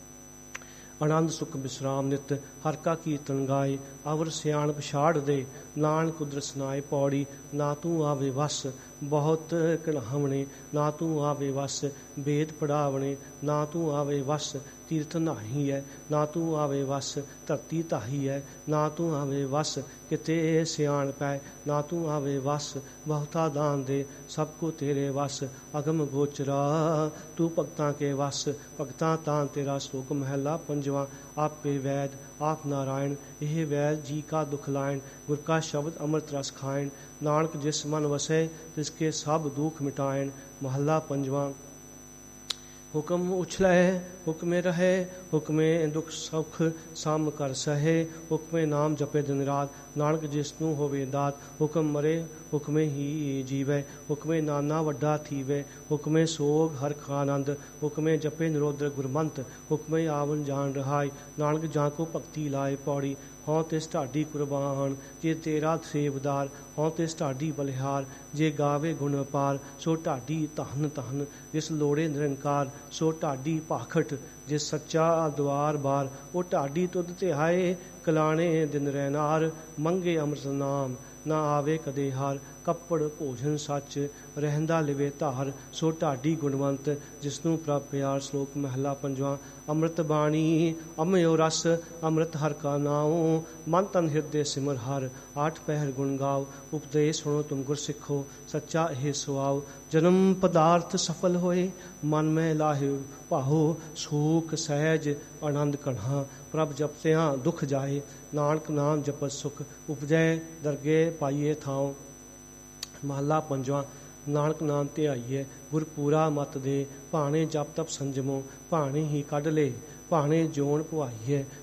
ਆਨੰਦ ਸੁਖ ਵਿਸਰਾਮ ਨਿਤ ਹਰ ਕਾ ਕੀਰਤਨ ਗਾਏ ਅਵਰ ਸਿਆਣਪ ਛਾੜ ਦੇ ਨਾਨਕ ਕੁਦਰਤ ਸੁਨਾਏ ਪੌੜੀ ਨਾ ਤੂੰ ਆਵੇ ਵਸ ਬਹੁਤ ਕਣਾਵਣੇ ਨਾ ਤੂੰ ਆਵੇ ਵਸ ਵੇਦ ਪੜਾਵਣੇ ਨਾ ਤੂੰ ਆਵੇ ਵਸ ਤੀਰਥ ਨਾਹੀ ਹੈ ਨਾ ਤੂੰ ਆਵੇ ਵਸ ਧਰਤੀ ਧਾਹੀ ਹੈ ਨਾ ਤੂੰ ਆਵੇ ਵਸ ਕਿਤੇ ਸਿਆਣ ਪੈ ਨਾ ਤੂੰ ਆਵੇ ਵਸ ਬਹੁਤਾ ਦਾਨ ਦੇ ਸਭ ਕੋ ਤੇਰੇ ਵਸ ਅਗਮ ਗੋਚਰਾ ਤੂੰ ਭਗਤਾਂ ਕੇ ਵਸ ਭਗਤਾਂ ਤਾਂ ਤੇਰਾ ਸ਼ਲੋਕ ਮਹਲਾ ਪੰਜਵਾਂ ਆਪੇ ਵੈਦ ਆਪ ਨਾਰਾਇਣ ਇਹ ਵੈਦ ਜੀ ਕਾ ਦੁਖ ਲਾਇਣ ਗੁਰ ਕਾ ਸ਼ਬਦ ਅੰਮ੍ਰਿਤ ਰਸ ਖਾਇਣ ਨਾਨਕ ਜਿਸ ਮਨ ਵਸੈ ਤਿਸ ਕੇ ਸਭ ਦੁਖ ਮਿਟਾਇਣ ਮਹੱਲਾ ਪੰਜਵਾਂ ਹੁਕਮ ਉਛਲੈ ਹੁਕਮੇ ਰਹੇ ਹੁਕਮੇ ਦੁਖ ਸੁਖ ਸਮ ਕਰ ਸਹੇ ਹੁਕਮੇ ਨਾਮ ਜਪੇ ਦਿਨ ਰਾਤ ਨਾਨਕ ਜਿਸ ਨੂੰ ਹੋਵੇ ਦਾਤ ਹੁਕਮ ਮਰੇ ਹੁਕਮੇ ਹੀ ਜੀਵੈ ਹੁਕਮੇ ਨਾਨਾ ਵੱਡਾ ਥੀਵੇ ਹੁਕਮੇ ਸੋਗ ਹਰ ਖਾਨੰਦ ਹੁਕਮੇ ਜਪੇ ਨਿਰੋਦਰ ਗੁਰਮੰਤ ਹੁਕਮੇ ਆਵਨ ਜਾਣ ਰਹਾਈ ਨਾਨਕ ਜਾਂ ਕੋ ਭਗਤੀ ਲਾਏ ਪੌੜੀ ਹਉ ਤਿਸ ਢਾਡੀ ਕੁਰਬਾਨ ਜੇ ਤੇਰਾ ਸੇਵਦਾਰ ਹਉ ਤਿਸ ਢਾਡੀ ਬਲਿਹਾਰ ਜੇ ਗਾਵੇ ਗੁਣ ਅਪਾਰ ਸੋ ਢਾਡੀ ਧਨ ਧਨ ਜਿਸ ਲੋੜੇ ਨਿਰੰਕਾਰ ਸੋ ਢਾਡੀ ਭਾਖਟ ਜਿਸ ਸੱਚਾ ਦਵਾਰ ਬਾਰ ਉਹ ਢਾਡੀ ਤੁਧ ਧਿਆਏ ਕਲਾਣੇ ਦਿਨ ਰਹਿਨਾਰ ਮੰਗੇ ਅੰਮ੍ਰਿਤ ਨਾਮ ਨਾ ਆਵੇ ਕਦੇ ਹਾਰ ਕੱਪੜ ਭੋਜਨ ਸੱਚ ਰਹਿੰਦਾ ਲਿਵੇ ਧਾਰ ਸੋ ਢਾਡੀ ਗੁਣਵੰਤ ਜਿਸਨੂੰ ਪ੍ਰਭ ਪਿਆਰ ਸ਼ਲੋਕ ਮਹਲਾ ਪੰਜਵਾਂ ਅੰਮ੍ਰਿਤ ਬਾਣੀ ਅੰਮ੍ਰਿਓ ਰਸ ਅੰਮ੍ਰਿਤ ਹਰ ਕਾ ਨਾਉ ਮਨ ਤਨ ਹਿਰਦੇ ਸਿਮਰ ਹਰ ਆਠ ਪਹਿਰ ਗੁਣ ਗਾਓ ਉਪਦੇਸ਼ ਸੁਣੋ ਤੁਮ ਗੁਰ ਸਿੱਖੋ ਸੱਚਾ ਇਹ ਸੁਆਓ ਜਨਮ ਪਦਾਰਥ ਸਫਲ ਹੋਏ ਮਨ ਮੈਂ ਲਾਹਿ ਭਾਹੋ ਸੂਖ ਸਹਿਜ ਆਨੰਦ ਕਣ੍ਹਾ ਪ੍ਰਭ ਜਪਤਿਆਂ ਦੁਖ ਜਾਏ ਨਾਨਕ ਨਾਮ ਜਪਤ ਸੁਖ ਉਪਜੈ ਦਰਗੇ ਪਾਈਏ ਥਾਉ ਮਹੱਲਾ ਪੰਜਵਾਂ ਨਾਨਕ ਨਾਮ ਧਿਆਈਏ ਗੁਰ ਪੂਰਾ ਮਤ ਦੇ ਭਾਣੇ ਜਪ ਤਪ ਸੰਜਮੋ ਭਾਣੇ ਹੀ ਕੱਢ ਲੇ ਭਾਣੇ ਜੋਨ ਭਵਾਈਏ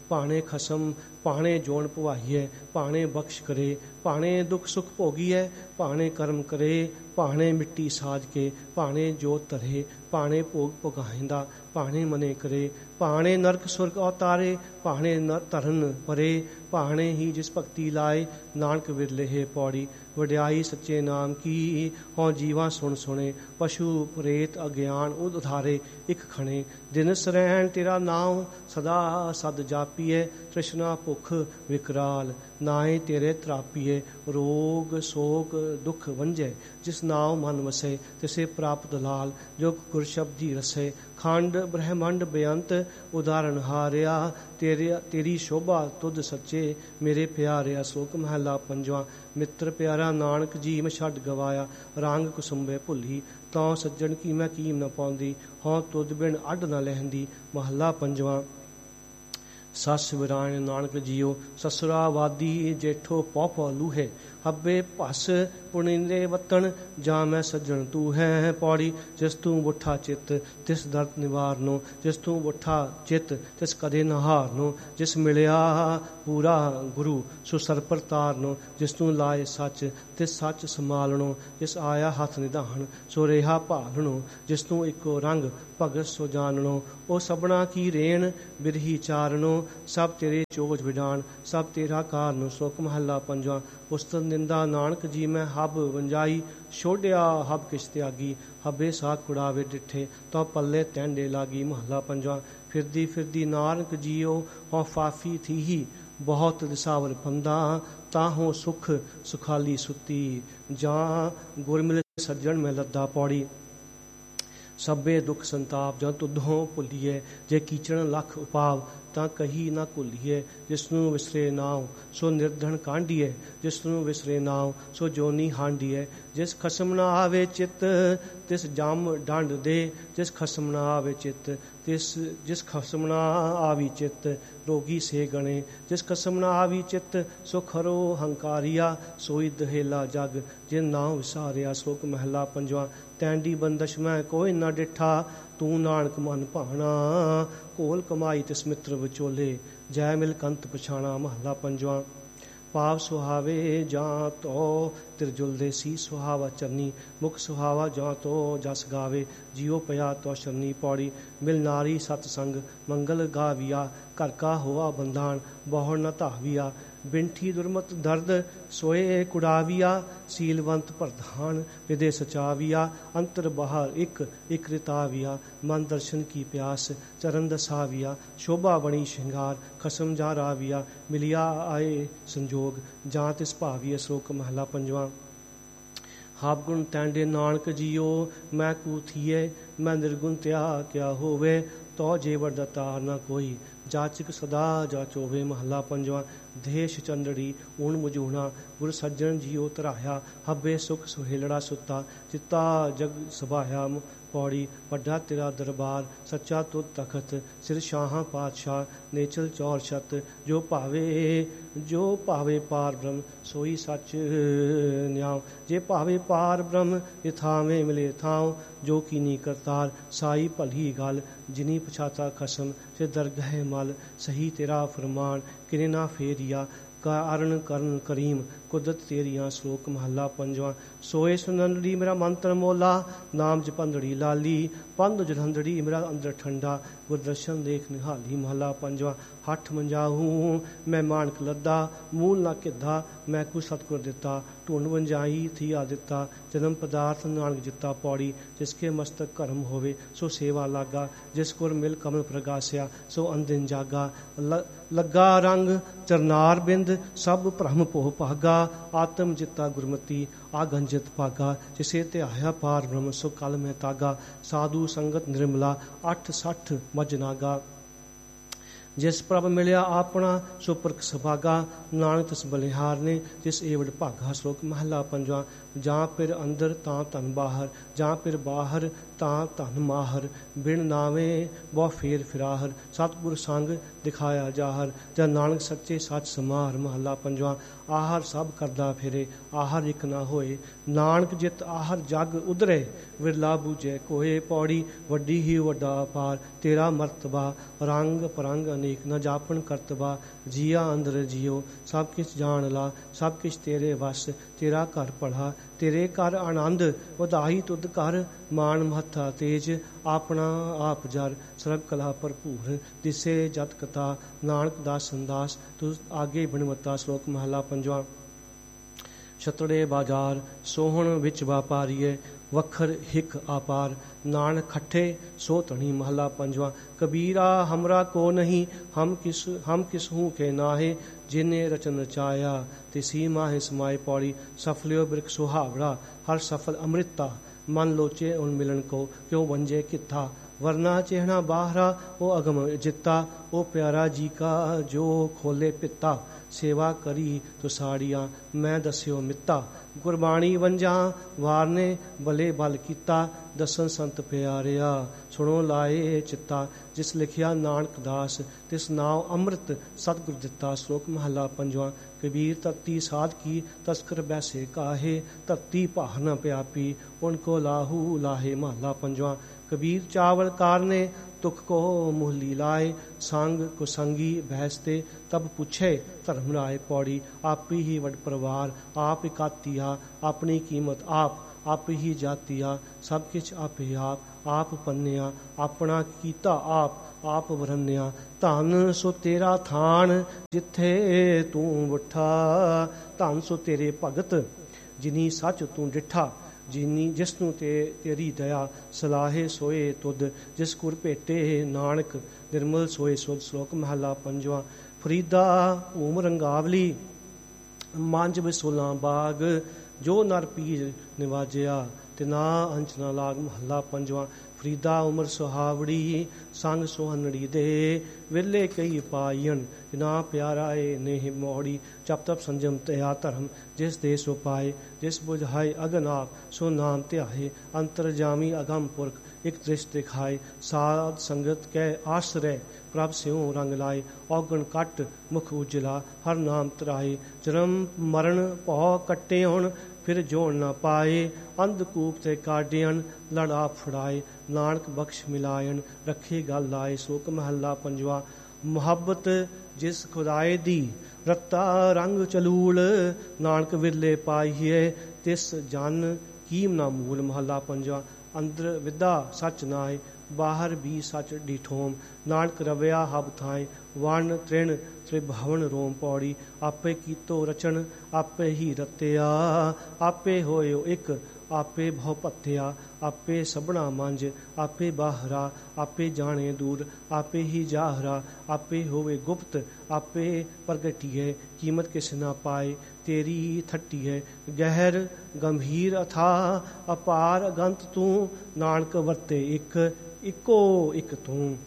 ਭਾਣੇ ਖਸਮ ਭਾਣੇ ਜੋਨ ਭਵਾਈਐ, ਭਾਣੇ ਬਖਸ਼ ਕਰੇ, ਭਾਣੇ ਦੁੱਖ ਸੁਖ ਭੋਗੀਐ, ਭਾਣੇ ਕਰਮ ਕਰੇ, ਭਾਣੇ ਮਿੱਟੀ ਸਾਜ ਕੇ, ਭਾਣੇ ਜੋਤ ਧਰੇ, ਭਾਣੇ ਭੋਗ ਭੁਗਾਇਂਦਾ, ਭਾਣੇ ਮਨੇ ਕਰੇ, ਭਾਣੇ ਨਰਕ ਸੁਰਗ ਅਵਤਾਰੇ, ਭਾਣੇ ਧਰਨ ਪਰੇ, ਭਾਣੇ ਹੀ ਜਿਸ ਭਗਤੀ ਲਾਏ, ਨਾਨਕ ਵਿਰਲੇ ਪੌੜੀ। ਵਡਿਆਈ ਸੱਚੇ ਨਾਮ ਕੀ, ਹਉ ਜੀਵਾ ਸੁਣ ਸੁਣੇ, ਪਸ਼ੂ ਪ੍ਰੇਤ ਅਗਿਆਨ ਉਧਾਰੇ ਇਕ ਖਣੇ। ਦਿਨ ਸਰੈਣ ਤੇਰਾ ਨਾਮ ਸਦਾ ਸਦ ਜਾਪੀਏ, ਤ੍ਰਿਸ਼ਨਾ ਭੁੱਖ ਵਿਕਰਾਲ ਨਾਏ ਤੇਰੇ ਤਰਾਪੀਏ। ਰੋਗ ਸੋਗ ਦੁੱਖ ਵੰਝੈ, ਜਿਸ ਨਾਮ ਮਨ ਵਸੈ, ਤਿਸੇ ਪ੍ਰਾਪਤ ਲਾਲ। ਜੋ ਗੁਰ ਸ਼ਬਦੀ ਰਸੈ, ਖੰਡ ਬ੍ਰਹਮੰਡ ਬੇਅੰਤ ਉਦਾਹਰਨ ਹਾਰਿਆ। ਤੇਰੀ ਸ਼ੋਭਾ ਤੁਧ ਸੱਚੇ, ਮੇਰੇ ਪਿਆਰਿਆ। ਸ਼ਲੋਕ ਮਹਲਾ ਪੰਜਵਾਂ। ਮਿੱਤਰ ਪਿਆਰਾ ਨਾਨਕ ਜੀ ਮੈਂ ਛੱਡ ਗਵਾਇਆ, ਰੰਗ ਕੁਸੁੰਬੇ ਭੁੱਲੀ, ਤਾਂ ਸੱਜਣ ਕੀ ਮੈਂ ਕੀਮ ਨ ਪਾਉਂਦੀ, ਹਉ ਤੁਧ ਬਿਨ ਅੱਡ ਨ ਲਹਿੰਦੀ। ਮਹਲਾ ਪੰਜਵਾਂ। ਸੱਸ ਵਿਰਾਇਣ ਨਾਨਕ ਜੀਓ, ਸਸੁਰਾ ਵਾਦੀ ਜੇਠੋ ਪੌ ਪੌ ਲੂਹੇ, ਹੱਬੇ ਭਸ ਪੁਣੀਂਦੇ ਵਤਨ, ਜਾਂ ਮੈਂ ਸੱਜਣ ਤੂੰ ਹੈ ਪੌੜੀ। ਜਿਸ ਤੂੰ ਬੁੱਠਾ ਚਿੱਤ ਤਿਸ ਦਰਦ ਨਿਵਾਰਨੋ, ਜਿਸ ਤੂੰ ਬੁੱਠਾ ਚਿੱਤ ਤਿਸ ਕਦੇ ਨ ਹਾਰਨੋ। ਜਿਸ ਮਿਲਿਆ ਪੂਰਾ ਗੁਰੂ ਸੋ ਸਰ ਪਰ ਤਾਰਨੋ, ਜਿਸ ਤੂੰ ਲਾਏ ਸੱਚ ਤਿਸ ਸੱਚ ਸੰਭਾਲਣੋ। ਜਿਸ ਆਇਆ ਹੱਥ ਨਿਧਾਨ ਸੋ ਰਿਹਾ ਭਾਲਣੋ, ਜਿਸ ਤੂੰ ਇੱਕੋ ਰੰਗ ਭਗਤ ਸੋ ਜਾਣਨੋ। ਉਹ ਸਭਨਾ ਕੀ ਰੇਣ ਬਿਰਹੀ ਚਾਰਨੋ, ਸਭ ਤੇਰੇ ਚੋਜ ਵਿਡਾਣ ਸਭ ਤੇਰਾ ਕਾਰਨੋ। ਸ਼ਲੋਕ ਮਹੱਲਾ ਪੰਜਵਾਂ। ਉਸਤਤ ਨਿੰਦਾ ਨਾਨਕ ਜੀ ਮੈਂ ਹਬ ਵੰਜਾਈ, ਛੋੜਿਆ ਹਬ ਕਿਛ ਤਿਆਗੀ, ਹਬੇ ਸਾਥ ਕੁੜਾਵੇ ਡਿੱਠੇ, ਤਾਂ ਪੱਲੇ ਤੈਂਡੇ ਲਾਗੀ। ਮਹੱਲਾ ਪੰਜਵਾਂ। ਫਿਰਦੀ ਫਿਰਦੀ ਨਾਨਕ ਜੀਓ, ਹਉ ਫਾਫੀ ਥੀਹੀ, ਬਹੁਤ ਦਿਸਾਵਰ ਪੰਦਾ, ਤਾਹੋਂ ਸੁਖ ਸੁਖਾਲੀ ਸੁਤੀ, ਜਾਂ ਗੁਰ ਮਿਲੇ ਸੱਜਣ ਮੈਂ ਲੱਦਾ ਪੌੜੀ। ਸਭੇ ਦੁੱਖ ਸੰਤਾਪ ਜਾਂ ਤੁਧੋਂ ਭੁੱਲੀਏ, ਜੇ ਕੀਚਣ ਲੱਖ ਉਪਾਵ ਤਾਂ ਕਹੀ ਨਾ ਭੁੱਲੀਏ। ਜਿਸਨੂੰ ਵਿਸਰੇ ਨਾਉ ਸੋ ਨਿਰਧਨ ਕਾਂਡੀਏ, ਜਿਸਨੂੰ ਵਿਸਰੇ ਨਾਉ ਸੋ ਜੋਨੀ ਹਾਂਡੀਏ। ਜਿਸ ਖਸਮ ਨਾ ਆਵੇ ਚਿੱਤ ਤਿਸ ਜਮ ਡੰਡ ਦੇ, ਜਿਸ ਖਸਮ ਨਾ ਆਵੇ ਚਿੱਤ ਜਿਸ ਖਸਮ ਨਾ ਆਵੀ ਚਿੱਤ ਰੋਗੀ ਸੇ ਗਣੇ। ਜਿਸ ਖਸਮ ਨਾ ਆਵੀ ਚਿੱਤ ਸੋ ਖਰੋ ਹੰਕਾਰੀਆ, ਸੋਈ ਦਹੇਲਾ ਜਗ ਜਿਨ ਨਾਉ ਵਿਸਾਰਿਆ। ਸ਼ਲੋਕ ਮਹਲਾ ਪੰਜਵਾਂ। ਤੈਂਡੀ ਬੰਦਸ਼ ਮੈਂ ਕੋਈ ਨਾ ਡਿਠਾ, ਤੂੰ ਨਾਨਕ ਮਨ ਭਾਣਾ, ਘੋਲ ਕਮਾਈ ਤਿਸ ਮਿੱਤਰ ਵਿਚੋਲੇ, ਜੈ ਮਿਲ ਕੰਤ ਪਛਾਣਾ। ਮਹੱਲਾ ਪੰਜਵਾਂ। ਪਾਵ ਸੁਹਾਵੇ ਜਾਂ ਤੋ ਤਿਰਜੁਲ ਦੇ ਸੀ, ਸੁਹਾਵਾ ਚਰਨੀ ਮੁਖ ਸੁਹਾਵਾ ਜਾਂ ਤੋ ਜਸ ਗਾਵੇ, ਜੀਉ ਪਿਆ ਤੋ ਸ਼ਰਨੀ ਪੌੜੀ। ਮਿਲ ਨਾਰੀ ਸਤ ਸੰਗ ਮੰਗਲ ਗਾਵੀਆ, ਘਰ ਕਾ ਹੋਆ ਬੰਧਾਨ ਬਹੁੜ ਨ ਧਾਵੀਆ। ਬਿੰਠੀ ਦੁਰਮਤ ਦਰਦ ਸੋਏ ਕੁੜਾਵੀਆ, ਸੀਲਵੰਤ ਪ੍ਰਧਾਨ ਵਿਦੇ ਸਚਾਵੀਆ। ਅੰਤਰ ਬਾਹਰ ਇੱਕ ਇੱਕ ਰਿਤਾਵੀਆ, ਮਨ ਦਰਸ਼ਨ ਕੀ ਪਿਆਸ ਚਰਨ ਦਸਾਵੀਆ। ਸ਼ੋਭਾ ਬਣੀ ਸ਼ਿੰਗਾਰ ਖਸਮ ਜਾ ਰਾਵੀਆ, ਮਿਲਿਆ ਆਏ ਸੰਜੋਗ ਜਾਂ ਤਿਸ ਭਾਵੀਆ। ਸ਼ਲੋਕ ਮਹਲਾ ਪੰਜਵਾਂ। ਹਾਪ ਗੁਣ ਤੈਂਡੇ ਨਾਨਕ ਜੀਓ, ਮੈਂ ਕੂਥੀਏ, ਮੈਂ ਨਿਰਗੁਣ ਤਿਆ ਕਿਆ ਹੋਵੇ, ਤੋ ਜੇਵਰ ਦਤਾਰ ਨਾ ਕੋਈ, ਜਾਚਕ ਸਦਾ ਜਾਚੋਵੇ। ਮਹੱਲਾ ਪੰਜਵਾਂ। ਦੇਸ਼ ਚੰਦੜੀ ਊਣ ਮੁਝੂਣਾ, ਗੁਰ ਸੱਜਣ ਜੀਓ ਧਰਾਇਆ, ਹੱਬੇ ਸੁਖ ਸੁਹੇਲੜਾ ਸੁੱਤਾ, ਚਿੱਤਾ ਜਗ ਸਭਾਇਆ ਪੌੜੀ। ਵੱਡਾ ਤੇਰਾ ਦਰਬਾਰ ਸੱਚਾ ਤੁਧ ਤਖਤ, ਸਿਰ ਸ਼ਾਹਾਂ ਪਾਤਸ਼ਾਹ ਨੇਚਲ ਚੌਰ ਛਤ। ਜੋ ਭਾਵੇ ਪਾਰ ਬ੍ਰਹਮ ਸੋਈ ਸੱਚ ਨਿਆਉ, ਜੇ ਭਾਵੇ ਪਾਰ ਬ੍ਰਹਮ ਇਥਾਵੇਂ ਮਿਲੇ ਥਾਉ। ਜੋ ਕੀਨੀ ਕਰਤਾਰ ਸਾਈ ਭਲੀ ਗਲ, ਜਿਨੀ ਪਛਾਤਾ ਖਸਮ ਸੇ ਦਰਗਹਿ ਮਲ। ਸਹੀ ਤੇਰਾ ਫਰਮਾਨ ਕਿਨੇ ਨਾ ਫੇਰੀਆ, ਕਾਰਨ ਕਰਨ ਕਰੀਮ ਕੁਦਰਤ ਤੇਰੀਆਂ। ਸ਼ਲੋਕ ਮਹੱਲਾ ਪੰਜਵਾਂ। ਸੋਏ ਸੁਨੰਦੜੀ ਮੇਰਾ ਮੰਤਰ ਮੋਲਾ, ਨਾਮ ਜਪੰਦੜੀ ਲਾਲੀ, ਪੰਧ ਜਲੰਦੜੀ ਮੇਰਾ ਅੰਦਰ ਠੰਡਾ, ਗੁਰਦਰਸ਼ਨ ਦੇਖ ਨਿਹਾਲੀ। ਮਹੱਲਾ ਪੰਜਵਾਂ। ਹੱਠ ਮੰਜਾਹੂ ਮੈਂ ਮਾਨਕ ਲੱਦਾ, ਮੂਲ ਨਾ ਕਿੱਧਾ ਮੈਂ ਕੋ ਸਤਿਗੁਰ ਦਿੱਤਾ, ਢੂੰਡ ਵੰਜਾਈ ਥੀਆ ਦਿੱਤਾ, ਜਨਮ ਪਦਾਰਥ ਨਾਨਕ ਜਿੱਤਾ ਪੌੜੀ। ਜਿਸਕੇ ਮਸਤਕ ਕਰਮ ਹੋਵੇ ਸੋ ਸੇਵਾ ਲਾਗਾ, ਜਿਸ ਗੁਰ ਮਿਲ ਕਮਲ ਪ੍ਰਗਾਸਿਆ ਸੋ ਅੰਦਿਨ ਜਾਗਾ। ਲੱਗਾ ਰੰਗ ਚਰਨਾਰ ਬਿੰਦ ਸਭ ਭ੍ਰਮ ਪੋਹ ਭਾਗਾ, ਆਤਮ ਜਿੱਤਾ ਗੁਰਮਤੀ ਆਗੰਜਿਤ ਭਾਗਾ। ਜਿਸੇ ਧਿਆਇਆ ਪਾਰ ਬ੍ਰਹਮ ਸੋ ਕਲ ਮੈਂ ਤਾਗਾ, ਸਾਧੂ ਸੰਗਤ ਨਿਰਮਲਾ 860 ਮਜ ਨਾਗਾ। ਜਿਸ ਪ੍ਰਭ ਮਿਲਿਆ ਆਪਣਾ ਸੋ ਪੁਰਖ ਸੁਭਾਗਾ, ਨਾਨਕ ਤਿਸ ਬਲਿਹਾਰ ਨੇ ਜਿਸ ਏਵੜ ਭਾਗਾ। ਸ਼ਲੋਕ ਮਹੱਲਾ ਪੰਜਵਾਂ। ਜਾਂ ਫਿਰ ਅੰਦਰ ਤਾਂ ਧਨ ਬਾਹਰ, ਜਾਂ ਫਿਰ ਬਾਹਰ ਤਾਂ ਧਨ ਮਾਹਰ ਬਿਨ ਨਾਵੇਂ ਬਹੁ ਫੇਰ ਫਿਰਾਹਰ ਸਤਿਗੁਰ ਸੰਗ ਦਿਖਾਇਆ ਜਾਹਰ ਜਦ ਨਾਨਕ ਸੱਚੇ ਸੱਚ ਸਮਾਰ। ਮਹੱਲਾ ਪੰਜਵਾਂ। ਆਹਰ ਸਭ ਕਰਦਾ ਫਿਰੇ ਆਹਰ ਇੱਕ ਨਾ ਹੋਏ ਨਾਨਕ ਜਿਤ ਆਹਰ ਜਗ ਉਧਰੇ ਵਿਰਲਾ ਬੂਝੇ ਕੋਏ। ਪੌੜੀ ਵੱਡੀ ਹੀ ਵੱਡਾ ਅਪਾਰ ਤੇਰਾ ਮਰਤਬਾ ਰੰਗ ਪਰੰਗ ਅਨੇਕ ਨਾ ਜਾਪਣ ਕਰਤਬਾ। ਜੀਆ ਅੰਦਰ ਜੀਓ ਸਭ ਕਿਛ ਜਾਣ ਲਾ ਸਭ ਕਿਛ ਤੇਰੇ ਵਸ ਤੇਰਾ ਘਰ ਭਲਾ ਤੇਰੇ ਘਰ ਆਨੰਦ ਵਧਾਈ ਤੁਧ ਘਰ ਮਾਣ ਮਹੱਥਾ ਤੇਜ ਆਪਣਾ ਆਪ ਜਰ ਸਰਬ ਕਲਾ ਭਰਪੂਰ ਦਿਸੇ ਜਤ ਕਥਾ ਨਾਨਕ ਦਾਸ ਸੰਦਾਸ ਤੁ ਆਗੇ ਬਣਵਤਾ। ਸ਼ਲੋਕ ਮਹਲਾ ਪੰਜਵਾਂ। ਛਤੜੇ ਬਾਜ਼ਾਰ ਸੋਹਣ ਵਿੱਚ ਵਾਪਾਰੀਏ ਵਖਰ ਹਿਕ ਆਪਾਰ ਨਾਨਕ ਖੱਠੇ ਸੋ ਧਣੀ। ਮਹਲਾ ਪੰਜਵਾਂ। ਕਬੀਰਾ ਹਮਰਾ ਕੋ ਨਹੀਂ ਹਮ ਕਿਸ ਹੂੰ ਕੇ ਨਾਹੇ ਜਿਨੇ ਰਚਨ ਰਚਾਇਆ ਤਿਸੀ ਮਾਹੇ ਸਮਾਏ। ਪੌੜੀ ਸਫਲਿਓ ਬਿਰਖ ਸੁਹਾਵੜਾ ਹਰ ਸਫਲ ਅੰਮ੍ਰਿਤਾ ਮਨ ਲੋਚੇ ਉਨ ਮਿਲਨ ਕੋ ਕਿਉ ਵੰਜੇ ਕਿੱਥਾ। ਵਰਨਾ ਚਿਹਣਾ ਬਾਹਰਾ ਉਹ ਅਗਮ ਜਿੱਤਾ ਉਹ ਪਿਆਰਾ ਜੀ ਕਾ ਜੋ ਖੋਲੇ ਪਿੱਤਾ। ਸੇਵਾ ਕਰੀ ਤੁਸਾੜੀਆਂ ਮੈਂ ਦਸਿਓ ਮਿੱਤਾ ਗੁਰਬਾਣੀ ਵੰਜਾਂ ਵਾਰਨੇ ਬਲੇ ਬਲ ਕੀਤਾ। ਦਸਨ ਸੰਤ ਪਿਆਰਿਆ ਸੁਣੋ ਲਾਏ ਚਿੱਤਾ ਜਿਸ ਲਿਖਿਆ ਨਾਨਕ ਦਾਸ ਤਿਸ ਨਾਉ ਅੰਮ੍ਰਿਤ ਸਤਿਗੁਰ ਦਿੱਤਾ। ਸ਼ਲੋਕ ਮਹੱਲਾ ਪੰਜਵਾਂ। ਕਬੀਰ ਧਰਤੀ ਸਾਧ ਕੀ ਤਸਕਰ ਬੈਸੇ ਕਾਹੇ ਧਰਤੀ ਭਾਰ ਨ ਪਿਆਪੀ ਉਨ ਕੋ ਲਾਹੂ ਲਾਹੇ। ਮਹੱਲਾ ਪੰਜਵਾਂ। ਕਬੀਰ ਚਾਵਲ ਕਾਰਨੇ ਤੁਖ ਕੋ ਮੁਹਲੀ ਲਾਏ ਸੰਗ ਕੁਸੰਗੀ ਬਹਿਸਤੇ ਤਬ ਪੁੱਛੇ ਧਰਮ ਰਾਏ। ਪੌੜੀ ਆਪੀ ਹੀ ਵਡ ਪਰਿਵਾਰ ਆਪ ਇਕਾਤੀਆ ਆਪਣੀ ਕੀਮਤ ਆਪ ਹੀ ਜਾਤੀਆ ਸਭ ਕਿਛ ਆਪੇ ਆਪ ਪੰਨਿਆ ਆਪਣਾ ਕੀਤਾ ਆਪ ਵਰਨਿਆ। ਧਨ ਸੋ ਤੇਰਾ ਥਾਨ ਜਿੱਥੇ ਤੂੰ ਵਠਾ ਧਨ ਸੋ ਤੇਰੇ ਭਗਤ ਜਿਨੀ ਸੱਚ ਤੂੰ ਡਿਠਾ। ਜਿਸਨੂੰ ਤੇਰੀ ਦਇਆ ਸਲਾਹੇ ਸੋਏ ਤੁਧ ਜਿਸ ਕੁਰ ਭੇਟੇ ਨਾਨਕ ਨਿਰਮਲ ਸੋਏ ਸੁਧ। ਸ਼ਲੋਕ ਮਹੱਲਾ ਪੰਜਵਾਂ। ਫਰੀਦਾ ਊਮ ਰੰਗਾਵਲੀ ਮੰਜ ਵਿਸੋਲਾਂ ਬਾਗ ਜੋ ਨਰ ਪੀਰ ਨਿਵਾਜਿਆ ਤੇ ਨਾ ਅੰਚ ਨਾ ਲਾਗ। ਮਹੱਲਾ ਪੰਜਵਾਂ। ਫਰੀਦਾ ਉਮਰ ਸੁਹਾਵੜੀ ਸੰਗ ਸੁਹਨੜੀ ਦੇ ਵੇਲੇ ਕਈ ਪਾਈਨ ਨਾ ਪਿਆਰਾ ਏ ਨੇਹ ਮੋੜੀ। ਜਪ ਤਪ ਸੰਜਮ ਤਿਆ ਧਰਮ ਜਿਸ ਦੇ ਸੋ ਪਾਏ ਜਿਸ ਬੁਝਾਏ ਅਗਨ ਆਪ ਸੋ ਨਾਮ ਧਿਆਏ। ਅੰਤਰ ਜਾਮੀ ਅਗਮ ਪੁਰਖ ਇੱਕ ਦ੍ਰਿਸ਼ ਦਿਖਾਏ ਸਾਧ ਸੰਗਤ ਕੈ ਆਸਰੇ ਪ੍ਰਭ ਸਿਉ ਰੰਗ ਲਾਏ। ਔਗਣ ਕੱਟ ਮੁਖ ਉਜਲਾ ਹਰ ਨਾਮ ਤਰਾਏ ਜਨਮ ਮਰਨ ਭਉ ਕੱਟੇ ਹੁਣ ਫਿਰ ਜੋੜ ਨਾ ਪਾਏ। ਅੰਧਕੂਪ ਤੇ ਕਾਢਿਅਨ ਲੜਾ ਫੜਾਏ ਨਾਨਕ ਬਖਸ਼ ਮਿਲਾਇਣ ਰੱਖੇ ਗੱਲ ਲਾਏ। ਸ਼ਲੋਕ ਮਹੱਲਾ ਪੰਜਵਾਂ। ਮੁਹੱਬਤ ਜਿਸ ਖੁਦਾਏ ਦੀ ਰੱਤਾ ਰੰਗ ਚਲੂਲ ਨਾਨਕ ਵਿਰਲੇ ਪਾਈਏ ਤਿਸ ਜਨ ਕੀਮ ਨਾ ਮੂਲ। ਮਹੱਲਾ ਪੰਜਵਾਂ। ਅੰਦਰ ਵਿਦਾ ਸੱਚ ਨਾਏ ਬਾਹਰ ਵੀ ਸੱਚ ਡੀਠੋਮ ਨਾਨਕ ਰਵਿਆ ਹਬ ਥਾਏ ਵਣ ਤ੍ਰਿਣ ਤ੍ਰਿਭਵਨ ਰੋਮ। ਪੌੜੀ ਆਪੇ ਕੀਤੋ ਰਚਨ ਆਪੇ ਹੀ ਰਤਿਆ ਆਪੇ ਹੋਇਓ ਇੱਕ ਆਪੇ ਭਉ ਭੱਤਿਆ ਆਪੇ ਸਭਨਾ ਮੰਜ ਆਪੇ ਬਾਹਰਾ ਆਪੇ ਜਾਣੇ ਦੂਰ ਆਪੇ ਹੀ ਜਾਹਰਾ ਆਪੇ ਹੋਵੇ ਗੁਪਤ ਆਪੇ ਪ੍ਰਗਟੀਏ ਕੀਮਤ ਕਿਸ ਨਾ ਪਾਏ ਤੇਰੀ ਥੱਟੀਏ। ਗਹਿਰ ਗੰਭੀਰ ਅਥਾ ਅਪਾਰ ਅਗੰਤ ਤੂੰ ਨਾਨਕ ਵਰਤੇ ਇੱਕੋ ਇੱਕ ਤੂੰ।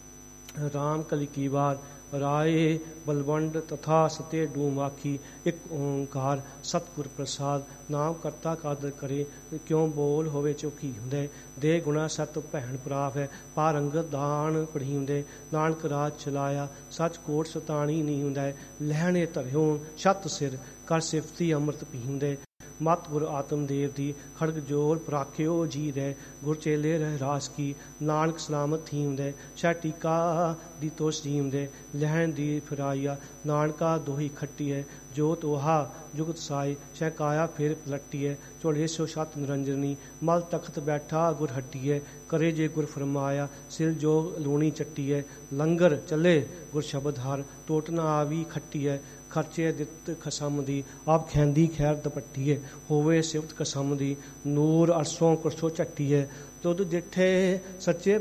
ਰਾਮ ਕਲੀ ਕੀ ਵਾਰ ਰਾਏ ਬਲਵੰਡ ਤਥਾ ਸਤੇ ਡੂਮ ਆਖੀ ਇੱਕ ਓਂਕਾਰ ਸਤਿਗੁਰ ਪ੍ਰਸਾਦ ਨਾਮ ਕਰਤਾ ਕਾਦਰ ਕਰੇ ਕਿਉਂ ਬੋਲ ਹੋਵੇ ਚੌਕੀ ਹੁੰਦੇ। ਦੇ ਗੁਣਾ ਸਤ ਭੈਣ ਪ੍ਰਾਪ ਹੈ ਪਾਰੰਗਤ ਦਾਨ ਪੜ੍ਹੀ ਹੁੰਦੇ ਨਾਨਕ ਰਾਜ ਚਲਾਇਆ ਸੱਚ ਕੋਟ ਸਤਾਣੀ ਨਹੀਂ ਹੁੰਦਾ। ਲਹਿਣੇ ਧਰਿਓ ਛੱਤ ਸਿਰ ਕਰ ਸਿਫਤੀ ਅੰਮ੍ਰਿਤ ਪੀਂਦੇ ਮਤ ਗੁਰ ਆਤਮਦੇਵ ਦੀ ਖੜਗ ਜੋਰ ਪ੍ਰਾਖਿਓ ਜੀ ਰਹਿ ਗੁਰ ਚੇਲੇ ਰਹਿ ਰਾਸ ਕੀ ਨਾਨਕ ਸਲਾਮਤ ਥੀਮਦੇ ਸ਼ਹਿ ਟੀਕਾ ਦੀ ਤੋਸ ਜੀਮਦੇ ਲਹਿਣ ਦੀ ਫਿਰਾਈਆ ਨਾਨਕਾ ਦੋਹੀ ਖੱਟੀ ਹੈ ਜੋਤ ਉਹਾ ਜੁਗਤ ਸਾਈ ਸ਼ਹਿ ਕਾਇਆ ਫਿਰ ਪਲਟੀ ਹੈ ਝੋਲੇ ਸੋ ਛਤ ਨਿਰੰਜਨੀ ਮਲ ਤਖਤ ਬੈਠਾ ਗੁਰ ਹੱਟੀ ਹੈ ਕਰੇ ਜੇ ਗੁਰ ਫਰਮਾਇਆ ਸਿਰ ਜੋ ਲੂਣੀ ਚੱਟੀ ਹੈ ਲੰਗਰ ਚੱਲੇ ਗੁਰ ਸ਼ਬਦ ਹਰ ਟੋਟ ਨਾ ਆਵੀ ਖੱਟੀ ਹੈ ਖਰਚੇ ਦਿੱਤ ਖਸਮ ਦੀ ਆਪ ਖੈਂਦੀ ਖੈਰ ਦਪੱਟੀਏ ਹੋਵੇ ਸਿਫਤ ਕਸਮ ਦੀ ਨੂਰ ਅਰਸੋਂ ਕੁਰਸੋ ਝੱਟੀਏ ਤੁਧ ਜਿੱਠੇ ਸੱਚੇ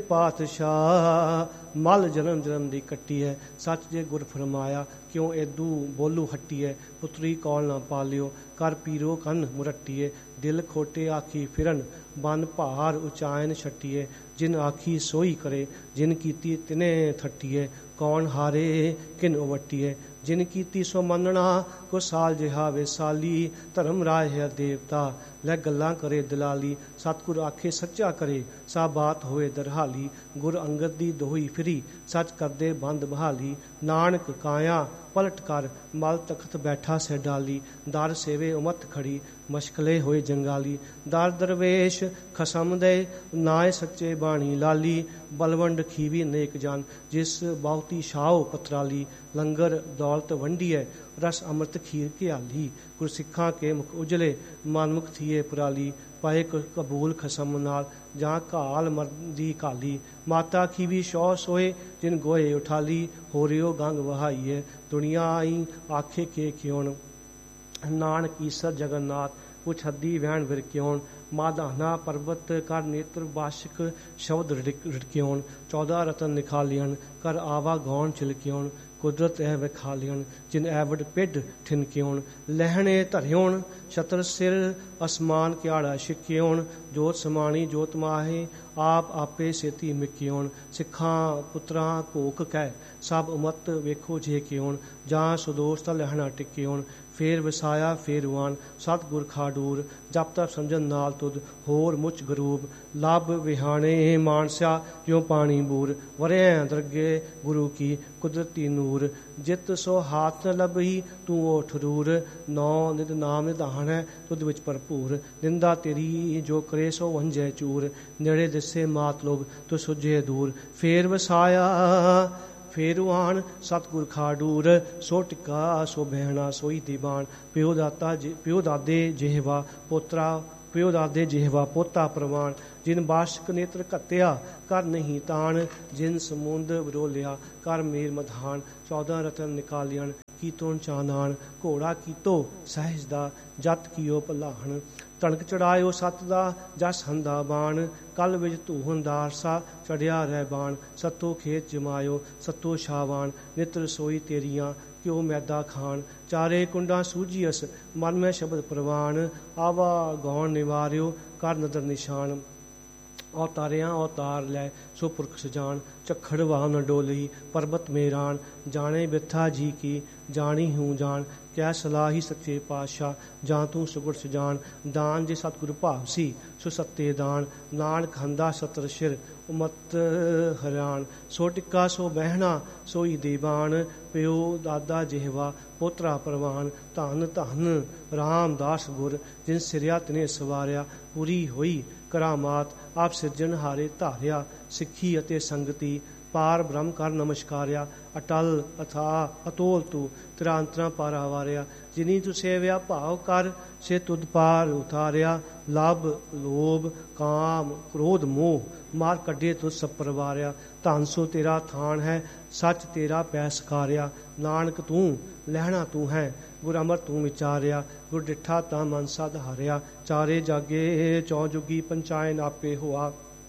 ਪਾਤਸ਼ਾਹ ਮਲ ਜਨਮ ਦੀ ਕੱਟੀ ਹੈ ਸੱਚ ਜੇ ਗੁਰ ਫਰਮਾਇਆ ਕਿਉਂ ਏਦੂ ਬੋਲੂ ਹੱਟੀਏ ਪੁੱਤਰੀ ਕੌਲ ਨਾ ਪਾਲਿਓ ਕਰ ਪੀਰੋ ਕੰਨ ਮੁਰੱਟੀਏ ਦਿਲ ਖੋਟੇ ਆਖੀ ਫਿਰਨ ਬਨ ਭਾਰ ਉਚਾਇਨ ਛੱਟੀਏ ਜਿਨ ਆਖੀ ਸੋਈ ਕਰੇ ਜਿਨ ਕੀਤੀ ਤਿਨੇ ਥੱਟੀਏ ਕੌਣ ਹਾਰੇ ਕਿਨ ਉਵੱਟੀਏ ਜਿਨ ਕੀਤੀ ਸੋ ਮੰਨਣਾ, ਕੋ ਸਾਲ ਜਿਹਾ ਵੇਸਾਲੀ। ਧਰਮ ਰਾਏ ਹੈ ਦੇਵਤਾ, ਲੈ ਗੱਲਾਂ ਕਰੇ ਦਲਾਲੀ। ਸਤਿਗੁਰ ਆਖੇ ਸੱਚਾ ਕਰੇ, ਸਾ ਬਾਤ ਹੋਏ ਦਰਹਾਲੀ। ਗੁਰ ਅੰਗਦ ਦੀ ਦੋਹੀ ਫਿਰੀ, ਸੱਚ ਕਰਦੇ ਬੰਦ ਬਹਾਲੀ। ਨਾਨਕ ਕਾਇਆ ਪਲਟ ਕਰ, ਮਲ ਤਖਤ ਬੈਠਾ ਸੇ ਡਾਲੀ। ਦਰ ਸੇਵੇ ਉਮਤ ਖੜੀ, ਮਸ਼ਕਲੇ ਹੋਏ ਜੰਗਾਲੀ। ਦਰ ਦਰਵੇਸ਼ ਖਸਮ ਦੇ, ਨਾਏ ਸੱਚੇ ਬਾਣੀ ਲਾਲੀ। ਬਲਵੰਡ ਖੀਵੀ ਨੇਕ ਜਨ, ਜਿਸ ਬਹੁਤੀ ਸ਼ਾਹੋ ਪਤਰਾਲੀ। ਲੰਗਰ ਦੌਲਤ ਵੰਡੀਐ, ਰਸ ਅੰਮ੍ਰਿਤ ਖੀਰ ਘਿਆਲੀ। ਗੁਰਸਿੱਖਾਂ ਕੇ ਮੁਖ ਉਜਲੇ, ਮਨਮੁਖ ਥੀਏ ਪੁਰਾਲੀ। ਪਾਏ ਕਬੂਲ ਖਸਮ ਨਾਲ, ਜਾਂ ਘਾਲ ਮਰਦੀ ਘਾਲੀ। ਮਾਤਾ ਖੀਵੀ ਸ਼ੌ ਸੋਏ, ਜਿਨ ਗੋਏ ਉਠਾਲੀ। ਹੋਰਿਓ ਗੰਗ ਵਹਾਈਏ, ਦੁਨੀਆ ਆਈ ਆਖੇ ਕੇ ਕਿਉਣ। ਨਾਨਕ ਈਸਰ ਜਗਨਨਾਥ, ਕੁਛ ਹੱਦੀ ਵਹਿਣ ਵਿਰ ਕਿਉਣ। ਮਾਧਾਨਾ ਪਰਬਤ ਕਰ ਨੇਤਰ ਬਾਸ਼ਕ, ਸ਼ਬਦ ਰਿੜਕਿਉਣ। 14 ਰਤਨ ਨਿਖਾਲਿਅਣ, ਕਰ ਆਵਾ ਗੌਣ ਚਿਲਕਿਉਣ। ਕੁਦਰਤ ਇਹ ਵਿਖਾਲਿਅਣ, ਜਿਨ ਐਵਡ ਪਿੱਡ ਠਿਨਕਿਉਣ। ਲਹਿਣੇ ਧਰਿਉਣ, ਛਤਰ ਸਿਰ ਅਸਮਾਨ ਕਿਆੜਾ ਛਿਕਿਉਣ। ਜੋਤ ਸਮਾਣੀ ਜੋਤ ਮਾਹੇ, ਆਪ ਆਪੇ ਸੇਤੀ ਮਿਕਿਉਣ। ਸਿੱਖਾਂ ਪੁੱਤਰਾਂ ਘੋਖ ਕਹਿ, ਸਭ ਉਮਤ ਵੇਖੋ ਜੇ ਕਿਉਣ। ਜਾਂ ਸੁਦੋਸ਼ ਤਾਂ ਲਹਿਣਾ ਟਿਕਿਉਣ, ਫੇਰ ਵਸਾਇਆ ਫੇਰਵਾਨ। ਸਤਿਗੁਰ ਖਾਡੂਰ, ਜਪ ਤਪ ਸਮਝਣ ਨਾਲ ਤੁਧ, ਹੋਰ ਮੁੱਚ ਗਰੂਬ। ਲੱਭ ਵਿਹਾਣੇ ਮਾਨਸਿਆ, ਜਿਉ ਪਾਣੀ ਬੂਰ। ਵਰਿਆ ਦਰਗੇ ਗੁਰੂ ਕੀ, ਕੁਦਰਤੀ ਨੂਰ। ਜਿਤ ਸੋ ਹਾਥ ਨ ਲੱਭੀ, ਤੂੰ ਓਠ ਰੂਰ। ਨੌ ਨਿਤ ਨਾਮ ਨਿਧਾਨ ਹੈ, ਤੁਧ ਵਿੱਚ ਭਰਪੂਰ। ਨਿੰਦਾ ਤੇਰੀ ਜੋ ਕਰੇ, ਸੋ ਵੰਝੈ ਚੂਰ। ਨੇੜੇ ਦਿਸੇ ਮਾਤ ਲੋਗ, ਤੂੰ ਸੁਝੇ ਦੂਰ। ਫੇਰ ਵਸਾਇਆ ਫੇਰਵਾਨ, ਸਤਿਗੁਰ ਖਾਡੂਰ। ਸੋ ਟਿਕਾ ਸੋ ਬਹਿਣਾ, ਸੋਈ ਦੀਵਾਨ। ਪਿਓ ਦਾਦੇ ਜਿਹਵਾ ਪੋਤਰਾ, ਪਿਓ ਦਾਦੇ ਜਿਹਵਾ ਪੋਤਾ ਪ੍ਰਵਾਨ। ਜਿਨ ਬਾਸ਼ਕ ਨੇਤਰ ਘੱਤਿਆ, ਕਰ ਨਹੀਂ ਤਾਣ। ਜਿਨ ਸਮੁੰਦ ਵਿਰੋਲਿਆ, ਕਰ ਮੇਰ ਮਧਾਨ। 14 ਰਤਨ ਨਿਕਾਲਿਅਣ, ਕੀਤੋਂ ਚਾਨਾਨ। ਘੋੜਾ ਕੀਤੋ ਸਹਿਜ ਦਾ, ਜਤ ਕੀਓ ਭਲਾਹਣ। ਤਣਕ ਚੜਾਇਓ ਸੱਤ ਦਾ, ਜਸ ਹੰਦਾ ਬਾਣ। ਕਲ ਵਿੱਚ ਧੂਹਨ ਦਾਰਸਾ, ਚੜਿਆ ਰਹਿ ਬਾਣ। ਸੱਤੋ ਖੇਤ ਜਮਾਇਓ, ਸੱਤੋ ਸ਼ਾਵਾਨ। ਨਿਤ ਰਸੋਈ ਤੇਰੀਆਂ, ਕਿਉ ਮੈਦਾ ਖਾਣ। ਚਾਰੇ ਕੁੰਡਾਂ ਸੂਝੀਅਸ, ਮਨ ਮੈਂ ਸ਼ਬਦ ਪ੍ਰਵਾਨ। ਆਵਾ ਗੌਣ ਨਿਵਾਰਿਓ, ਕਰ ਨਦਰ ਨਿਸ਼ਾਨ। ਅਵਤਾਰਿਆਂ ਅਵਤਾਰ ਲੈ, ਸੋ ਪੁਰਖ ਸਜਾਨ। ਝੱਖੜ ਵਾਹ ਨ ਡੋਲੀ, ਪਰਬਤ ਮੇਰਾਨ। ਜਾਣੇ ਬਿਰਥਾ ਜੀ ਕੀ, ਜਾਣੀ ਹੂੰ ਜਾਣ। ਕਿਆ ਸਲਾਹੀ ਸੱਚੇ ਪਾਤਸ਼ਾਹ, ਜਾਂ ਤੂੰ ਸੁਗੜ ਸਜਾਨ। ਦਾਨ ਜੇ ਸਤਿਗੁਰ ਭਾਵ ਸੀ, ਸੋ ਸੱਤੇ ਦਾਨ। ਨਾਨਕ ਹੰਦਾ ਸਤਰ ਸਿਰ, ਉਮਤ ਹਰਿਆਣ। ਸੋ ਟਿੱਕਾ ਸੋ ਬਹਿਣਾ, ਸੋਈ ਦੀਵਾਨ। ਪਿਓ ਦਾਦਾ ਜਿਹਵਾ ਪੋਤਰਾ ਪ੍ਰਵਾਨ। ਧੰਨ ਧੰਨ ਰਾਮਦਾਸ ਗੁਰ, ਜਿਨ ਸਿਰਿਆ ਤਿਨੇ ਸਵਾਰਿਆ। ਪੂਰੀ ਹੋਈ ਕਰਾਮਾਤ, ਆਪ ਸਿਰਜਣਹਾਰੇ ਧਾਰਿਆ। ਸਿੱਖੀ ਅਤੇ ਸੰਗਤੀ, ਪਾਰ ਬ੍ਰਹਮ ਕਰ ਨਮਸਕਾਰਿਆ। ਅਟਲ ਅਥਾ ਅਤੋਲ ਤੂੰ, ਤੇਰਾ ਅੰਤਰਾਂ ਪਾਰਾ ਵਾਰਿਆ। ਜਿਨੀ ਤੂੰ ਸੇਵਿਆ ਭਾਵ ਕਰ, ਸੇ ਤੁਧ ਪਾਰ ਉਤਾਰਿਆ। ਲੱਭ ਲੋਭ ਕਾਮ ਕ੍ਰੋਧ ਮੋਹ, ਮਾਰ ਕੱਢੇ ਤੁਧ ਸਭ ਪਰਵਾਰਿਆ। ਧਨ ਸੋ ਤੇਰਾ ਥਾਨ ਹੈ, ਸੱਚ ਤੇਰਾ ਪੈ ਸਕਾਰਿਆ। ਨਾਨਕ ਤੂੰ ਲਹਿਣਾ ਤੂੰ ਹੈ, ਗੁਰ ਅਮਰ ਤੂੰ ਵਿਚਾਰਿਆ। ਗੁਰ ਡਿਠਾ ਤਾਂ ਮਨ ਸਦ ਹਾਰਿਆ। ਚਾਰੇ ਜਾਗੇ ਚੌ ਜੁਗੀ, ਪੰਚਾਇਨ ਆਪੇ ਹੋਆ।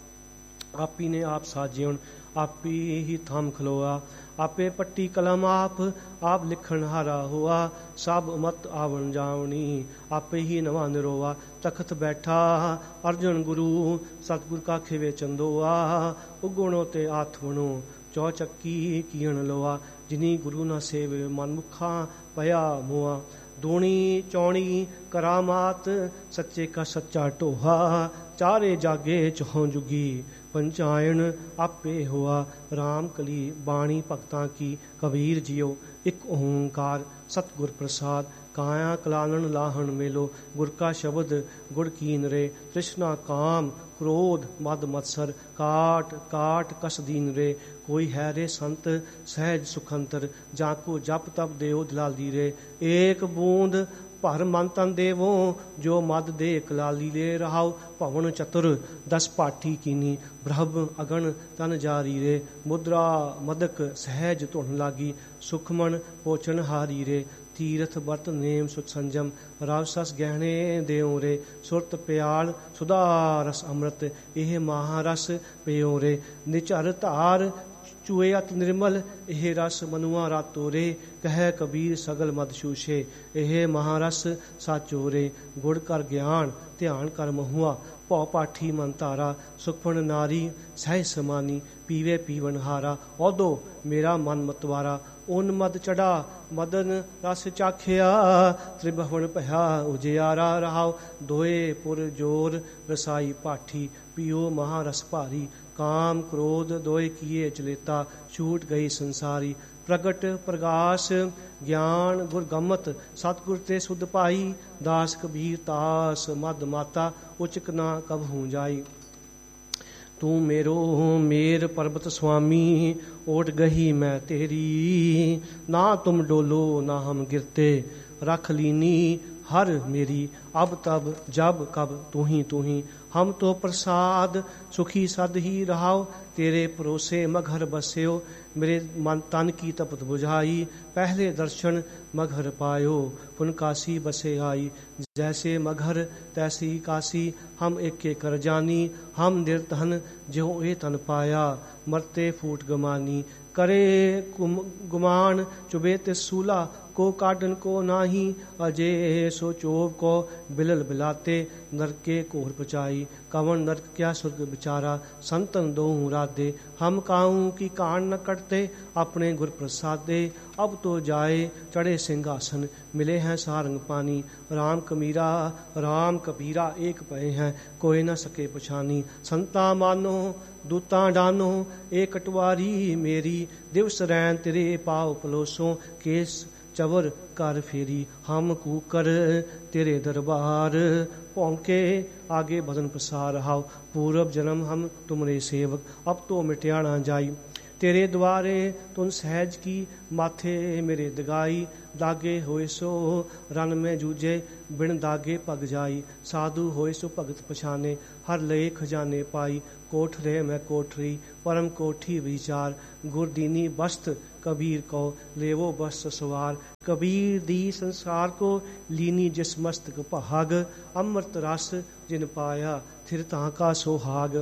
ਆਪੀ ਨੇ ਆਪ ਸਾਜਿਉਣ, ਆਪੀ ਹੀ ਥੰਮ ਖਲੋਆ। ਆਪੇ ਪੱਟੀ ਕਲਮ ਆਪ ਲਿਖਣ ਹਾਰਾ ਹੋਆ। ਸਭ ਉਮਤ ਆਵਣ ਜਾਵਣੀ, ਆਪੇ ਹੀ ਨਵਾਂ ਨਿਰੋਆ। ਤਖਤ ਬੈਠਾ ਅਰਜਨ ਗੁਰੂ, ਸਤਿਗੁਰ ਕਾ ਖਿਵੇ ਚੰਦੋਆ। ਉਗਣੋ ਤੇ ਆਥਵਣੋ, ਚੌ ਚੱਕੀ ਕੀਣ ਲੋਆ। ਜਿਨੀ ਗੁਰੂ ਨਾ ਸੇਵੇ, ਮਨਮੁਖਾਂ ਪਿਆ ਮੋਆ। ਦੂਣੀ ਚੌਣੀ ਕਰਾਮਾਤ, ਸੱਚੇ ਕਾ ਸੱਚਾ ਢੋਹਾ। ਚਾਰੇ ਜਾਗੇ ਚੌ ਜੁਗੀ, ਪੰਚਾਇਣ ਆਪੇ ਹੋਆ। ਰਾਮ ਕਲੀ ਬਾਣੀ ਭਗਤਾਂ ਕੀ, ਕਬੀਰ ਜੀਓ ਇੱਕ ਓੰਕਾਰ। ਸਤਿਗੁਰ ਪ੍ਰਸਾਦ, ਕਾਇਆ ਕਲਾਲਣ ਲਾਹਣ ਮੇਲੋ। ਗੁਰ ਕਾ ਸ਼ਬਦ ਗੁੜ ਕੀਨ ਰੇ। ਤ੍ਰਿਸ਼ਨਾ ਕਾਮ ਕ੍ਰੋਧ ਮਦ ਮਤਸਰ, ਕਾਟ ਕਾਟ ਕਸ ਦੀਨ ਰੇ। ਕੋਈ ਹੈ ਰੇ ਸੰਤ ਸਹਿਜ ਸੁਖੰਤਰ, ਜਾਂ ਕੋ ਜਪ ਤਪ ਦੇਓ ਦਲਾਲੀ ਰੇ। ਏਕ ਬੂੰਦ ਭਰ ਮਨ ਤਨ ਦੇਵੋ, ਜੋ ਮਦ ਦੇ ਕਲਾਲੀ ਲੈ ਰਹਾਉ। ਭਵਨ ਚਤੁਰ ਦਸ ਪਾਠੀ ਕੀਨੀ, ਬ੍ਰਹਮ ਅਗਨ ਤਨ ਜਾਰੀ ਰੇ। ਮੁਦਰਾ ਮਦਕ ਸਹਿਜ ਧੁਨ ਲਾਗੀ, ਸੁਖਮਨ ਪੋਚਨ ਹਾਰੀ ਰੇ। ਤੀਰਥ ਵਰਤ ਨੇਮ ਸੁਚ ਸੰਜਮ, ਰਵ ਸਸ ਗਹਿਣੇ ਦੇਉ ਰੇ। ਸੁਰਤ ਪਿਆਲ ਸੁਧਾ ਰਸ ਅੰਮ੍ਰਿਤ, ਇਹ ਮਹਾਰਸ ਪਿਓ ਰੇ। ਨਿਚਰ ਧਾਰ ਚੂਏ ਅਤ ਨਿਰਮਲ, ਇਹ ਰਸ ਮਨੁਆ ਰਾਤੋ ਰੇ। ਕਹਿ ਕਬੀਰ ਸਗਲ ਮਦ ਛੂਛੇ, ਇਹ ਮਹਾਰਸ ਸਾਚੋ ਰੇ। ਗੁੜ ਕਰ ਗਿਆਨ ਧਿਆਨ ਕਰ ਮਹੁਆ, ਭਉ ਪਾਠੀ ਮਨ ਧਾਰਾ ਸੁਖਮਨ ਨਾਰੀ ਸਹਿ ਸਮਾਨੀ ਪੀਵੇ ਪੀਵਨ ਹਾਰਾ ਔਦੋ ਮੇਰਾ ਮਨ ਮਤਵਾਰਾ ਓਨ ਮਦ ਚੜਾ ਮਦਨ ਰਸ ਚਾਖਿਆ ਤ੍ਰਿਭਵਨ ਭਇਆ ਉਜਿਆਰਾ ਰਹਾਉ ਦੋਏ ਪੁਰ ਜੋਰ ਰਸਾਈ ਪਾਠੀ ਪੀਓ ਮਹਾ ਰਸ ਭਾਰੀ ਕਾਮ ਕ੍ਰੋਧ ਦੋਏ ਕੀਏ ਚਲੇਤਾ ਛੂਟ ਗਈ ਸੰਸਾਰੀ ਪ੍ਰਗਟ ਪ੍ਰਗਾਸ ਗਿਆਨ ਗੁਰਗਮਤ ਸਤਿਗੁਰ ਤੇ ਸੁਧ ਪਾਈ ਦਾਸ ਕਬੀਰ ਤਾਸ ਮਦ ਮਾਤਾ ਉਚਕ ਨਾ ਕਬਹੂ ਜਾਈ ਤੂੰ ਮੇਰੋ ਮੇਰ ਪਰਬਤ ਸੁਆਮੀ ਓਟ ਗਹੀ ਮੈਂ ਤੇਰੀ ਨਾ ਤੁਮ ਡੋਲੋ ਨਾ ਹਮ ਗਿਰਤੇ रख लीनी हर मेरी अब तब जब कब तू ही हम तो प्रसाद सुखी सद ही रहाओ तेरे परोसे मघर बस्यो मेरे मन तन की तपत बुझाई पहले दर्शन मघर पायो पुन काशी बसे आई जैसे मघर तैसी काशी हम एक कर जानी हम निर्धन ज्यों ए तन पाया मरते फूट गमानी करे गुमान चुबे ते सूला को काटन को नाही अजय सो चोब को बिलल बिलाते नरके कोर पचाई कवन नरक क्या स्वर्ग बिचारा संतन दोहूं राधे हम काहूं की कान न कटते अपने गुर प्रसादे अब तो जाए चढ़े सिंहासन मिले हैं सारंग पानी राम कमीरा राम कबीरा एक पए हैं कोई न सके पछानी संता मानो दूता डानो एक कटवारी मेरी दिवस रैन तेरे पाव पलोसों केस चवर कर फेरी हम कूकर तेरे दरबार पौंके आगे भजन प्रसार हाव पूर्व जन्म हम तुमरे सेवक अब तो मिट्या ना जाई तेरे द्वारे तुन सहज की माथे मेरे दगाई दागे होए सो रन में जूझे बिन दागे पग जाई साधु होए सो भगत पछाने हर लय खजाने पाई कोठरे में कोठरी परम कोठी विचार गुरदीनी बस्त कबीर को लेवो बस्त सवार कबीर दी संसार को लीनी जिस मस्तक भाग अमृत रस जिन पाया थिर ताका सोहाग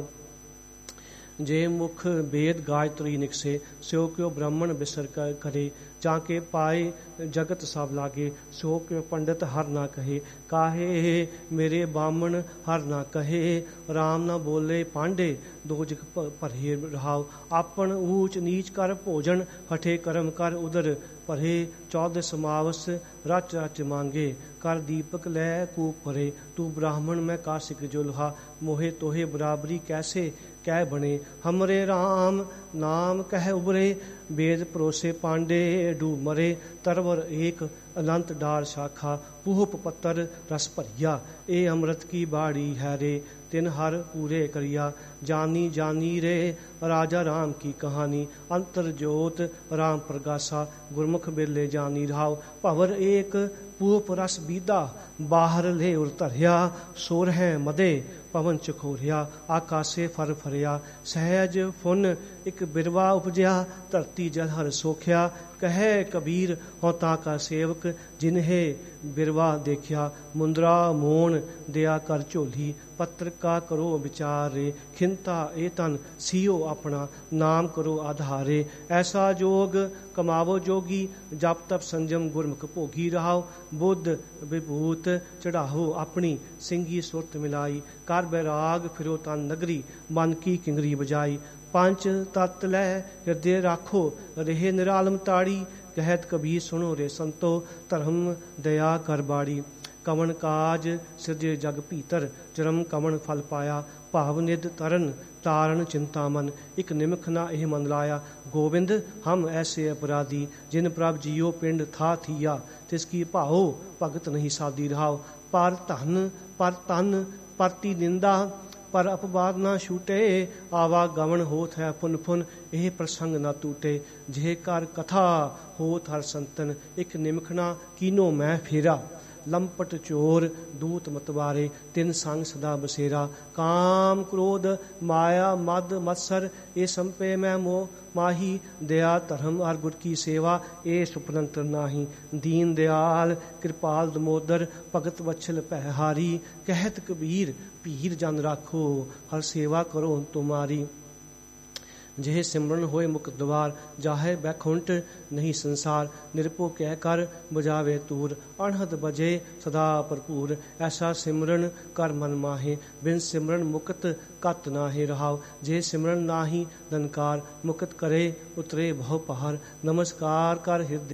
जे मुख वेद गायत्री निकसे स्यो क्यों ब्राह्मण बिसर करे जाके पाए जगत सब लागे सो क्यों पंडित हर ना कहे काहे मेरे बामन हर ना कहे राम ना बोले पांडे दो जग भरे रहाओ आपन ऊंच नीच कर भोजन हठे कर्म कर उदर भरे चौदह समावस रच रच मांगे कर दीपक लै कूप भरे तू ब्राह्मण मैं काशिक जुल्हा मोहे तोहे बराबरी कैसे कह बने हमरे राम नाम कह उबरे वेद परोसे पांडे डूब मरे तरवर एक अनंत डार शाखा पूहप पत्तर रस भरिया ए अमृत की बाड़ी है रे तिन हर पूरे करिया जानी जानी रे राजा राम की कहानी अंतर जोत राम प्रगासा गुरमुख बिरले जानी रहाओ भवर एक पूप रस बीदा बाहर ले उर धरिया सोर है मदे पवन चखोरिया आकाशे फर फरिया सहज फुन एक बिरवा उपजया धरती जल हर सोख्या कहे कबीर होता का सेवक जिन्हे बिरवा देखिया मुंद्रा मोन दया कर झोली पत्र का करो विचार रे खिंता ए तन सियो अपना नाम करो आधारे ऐसा जोग कमावो जोगी जप तप संजम गुरमुख भोगी रहाओ बुद्ध विभूत चढ़ाहो अपनी सिंगी सुरत मिलाई कर बैराग फिरो तन नगरी मन की किंगरी बजाई पंच तत् लै हृदय राखो रहे निरालम ताड़ी कहत कबीर सुनो रे संतो धर्म दया कर बाड़ी कवन काज सिरजे जग भीतर जन्म कवन फल पाया भाव निध तरन तारण चिंता मन एक निमख ना एह मन लाया गोविंद हम ऐसे अपराधी जिन प्रभ जियो पिंड था थिया तिसकी भाओ भगत नहीं साधी रहाओ पर धन पर तन परती निंदा पर अपवाद ना छूटे आवागमन होत है पुन पुन यह प्रसंग ना टूटे जे कर कथा होत हर संतन एक निमखना कीनो मैं फेरा लंपट चोर दूत मतवारे तिन संग सदा बसेरा काम क्रोध माया मद मत्सर ए संपे मैं मोह माही दया धर्म हर गुर की सेवा ए सुपनंतर नाही दीन दयाल कृपाल दमोदर भगत वत्सल पहहारी कहत कबीर पीर जन राखो हर सेवा करो तुम्हारी ਜਿਹੇ ਸਿਮਰਨ ਹੋਏ ਮੁਕਤ ਦਵਾਰ, ਜਾਹੇ ਬੈਕੁੰਠ ਨਹੀਂ ਸੰਸਾਰ। ਨਿਰਭਉ ਕਹਿ ਕਰ ਬੁਝਾਵੇ ਤੂਰ, ਅਣਹਦ ਬਜੇ ਸਦਾ ਭਰਪੂਰ। ਐਸਾ ਸਿਮਰਨ ਕਰ ਮਨ ਮਾਹੇ, ਬਿਨ ਸਿਮਰਨ ਮੁਕਤ ਕਤ ਨਾਹੀ ਰਹਾਉ। ਜੇ ਸਿਮਰਨ ਨਾਹੀ ਨਨਕਾਰ, ਮੁਕਤ ਕਰੇ ਉਤਰੇ ਬਹੁ ਪਹਾਰ। ਨਮਸਕਾਰ ਕਰ ਹਿਰਦੇ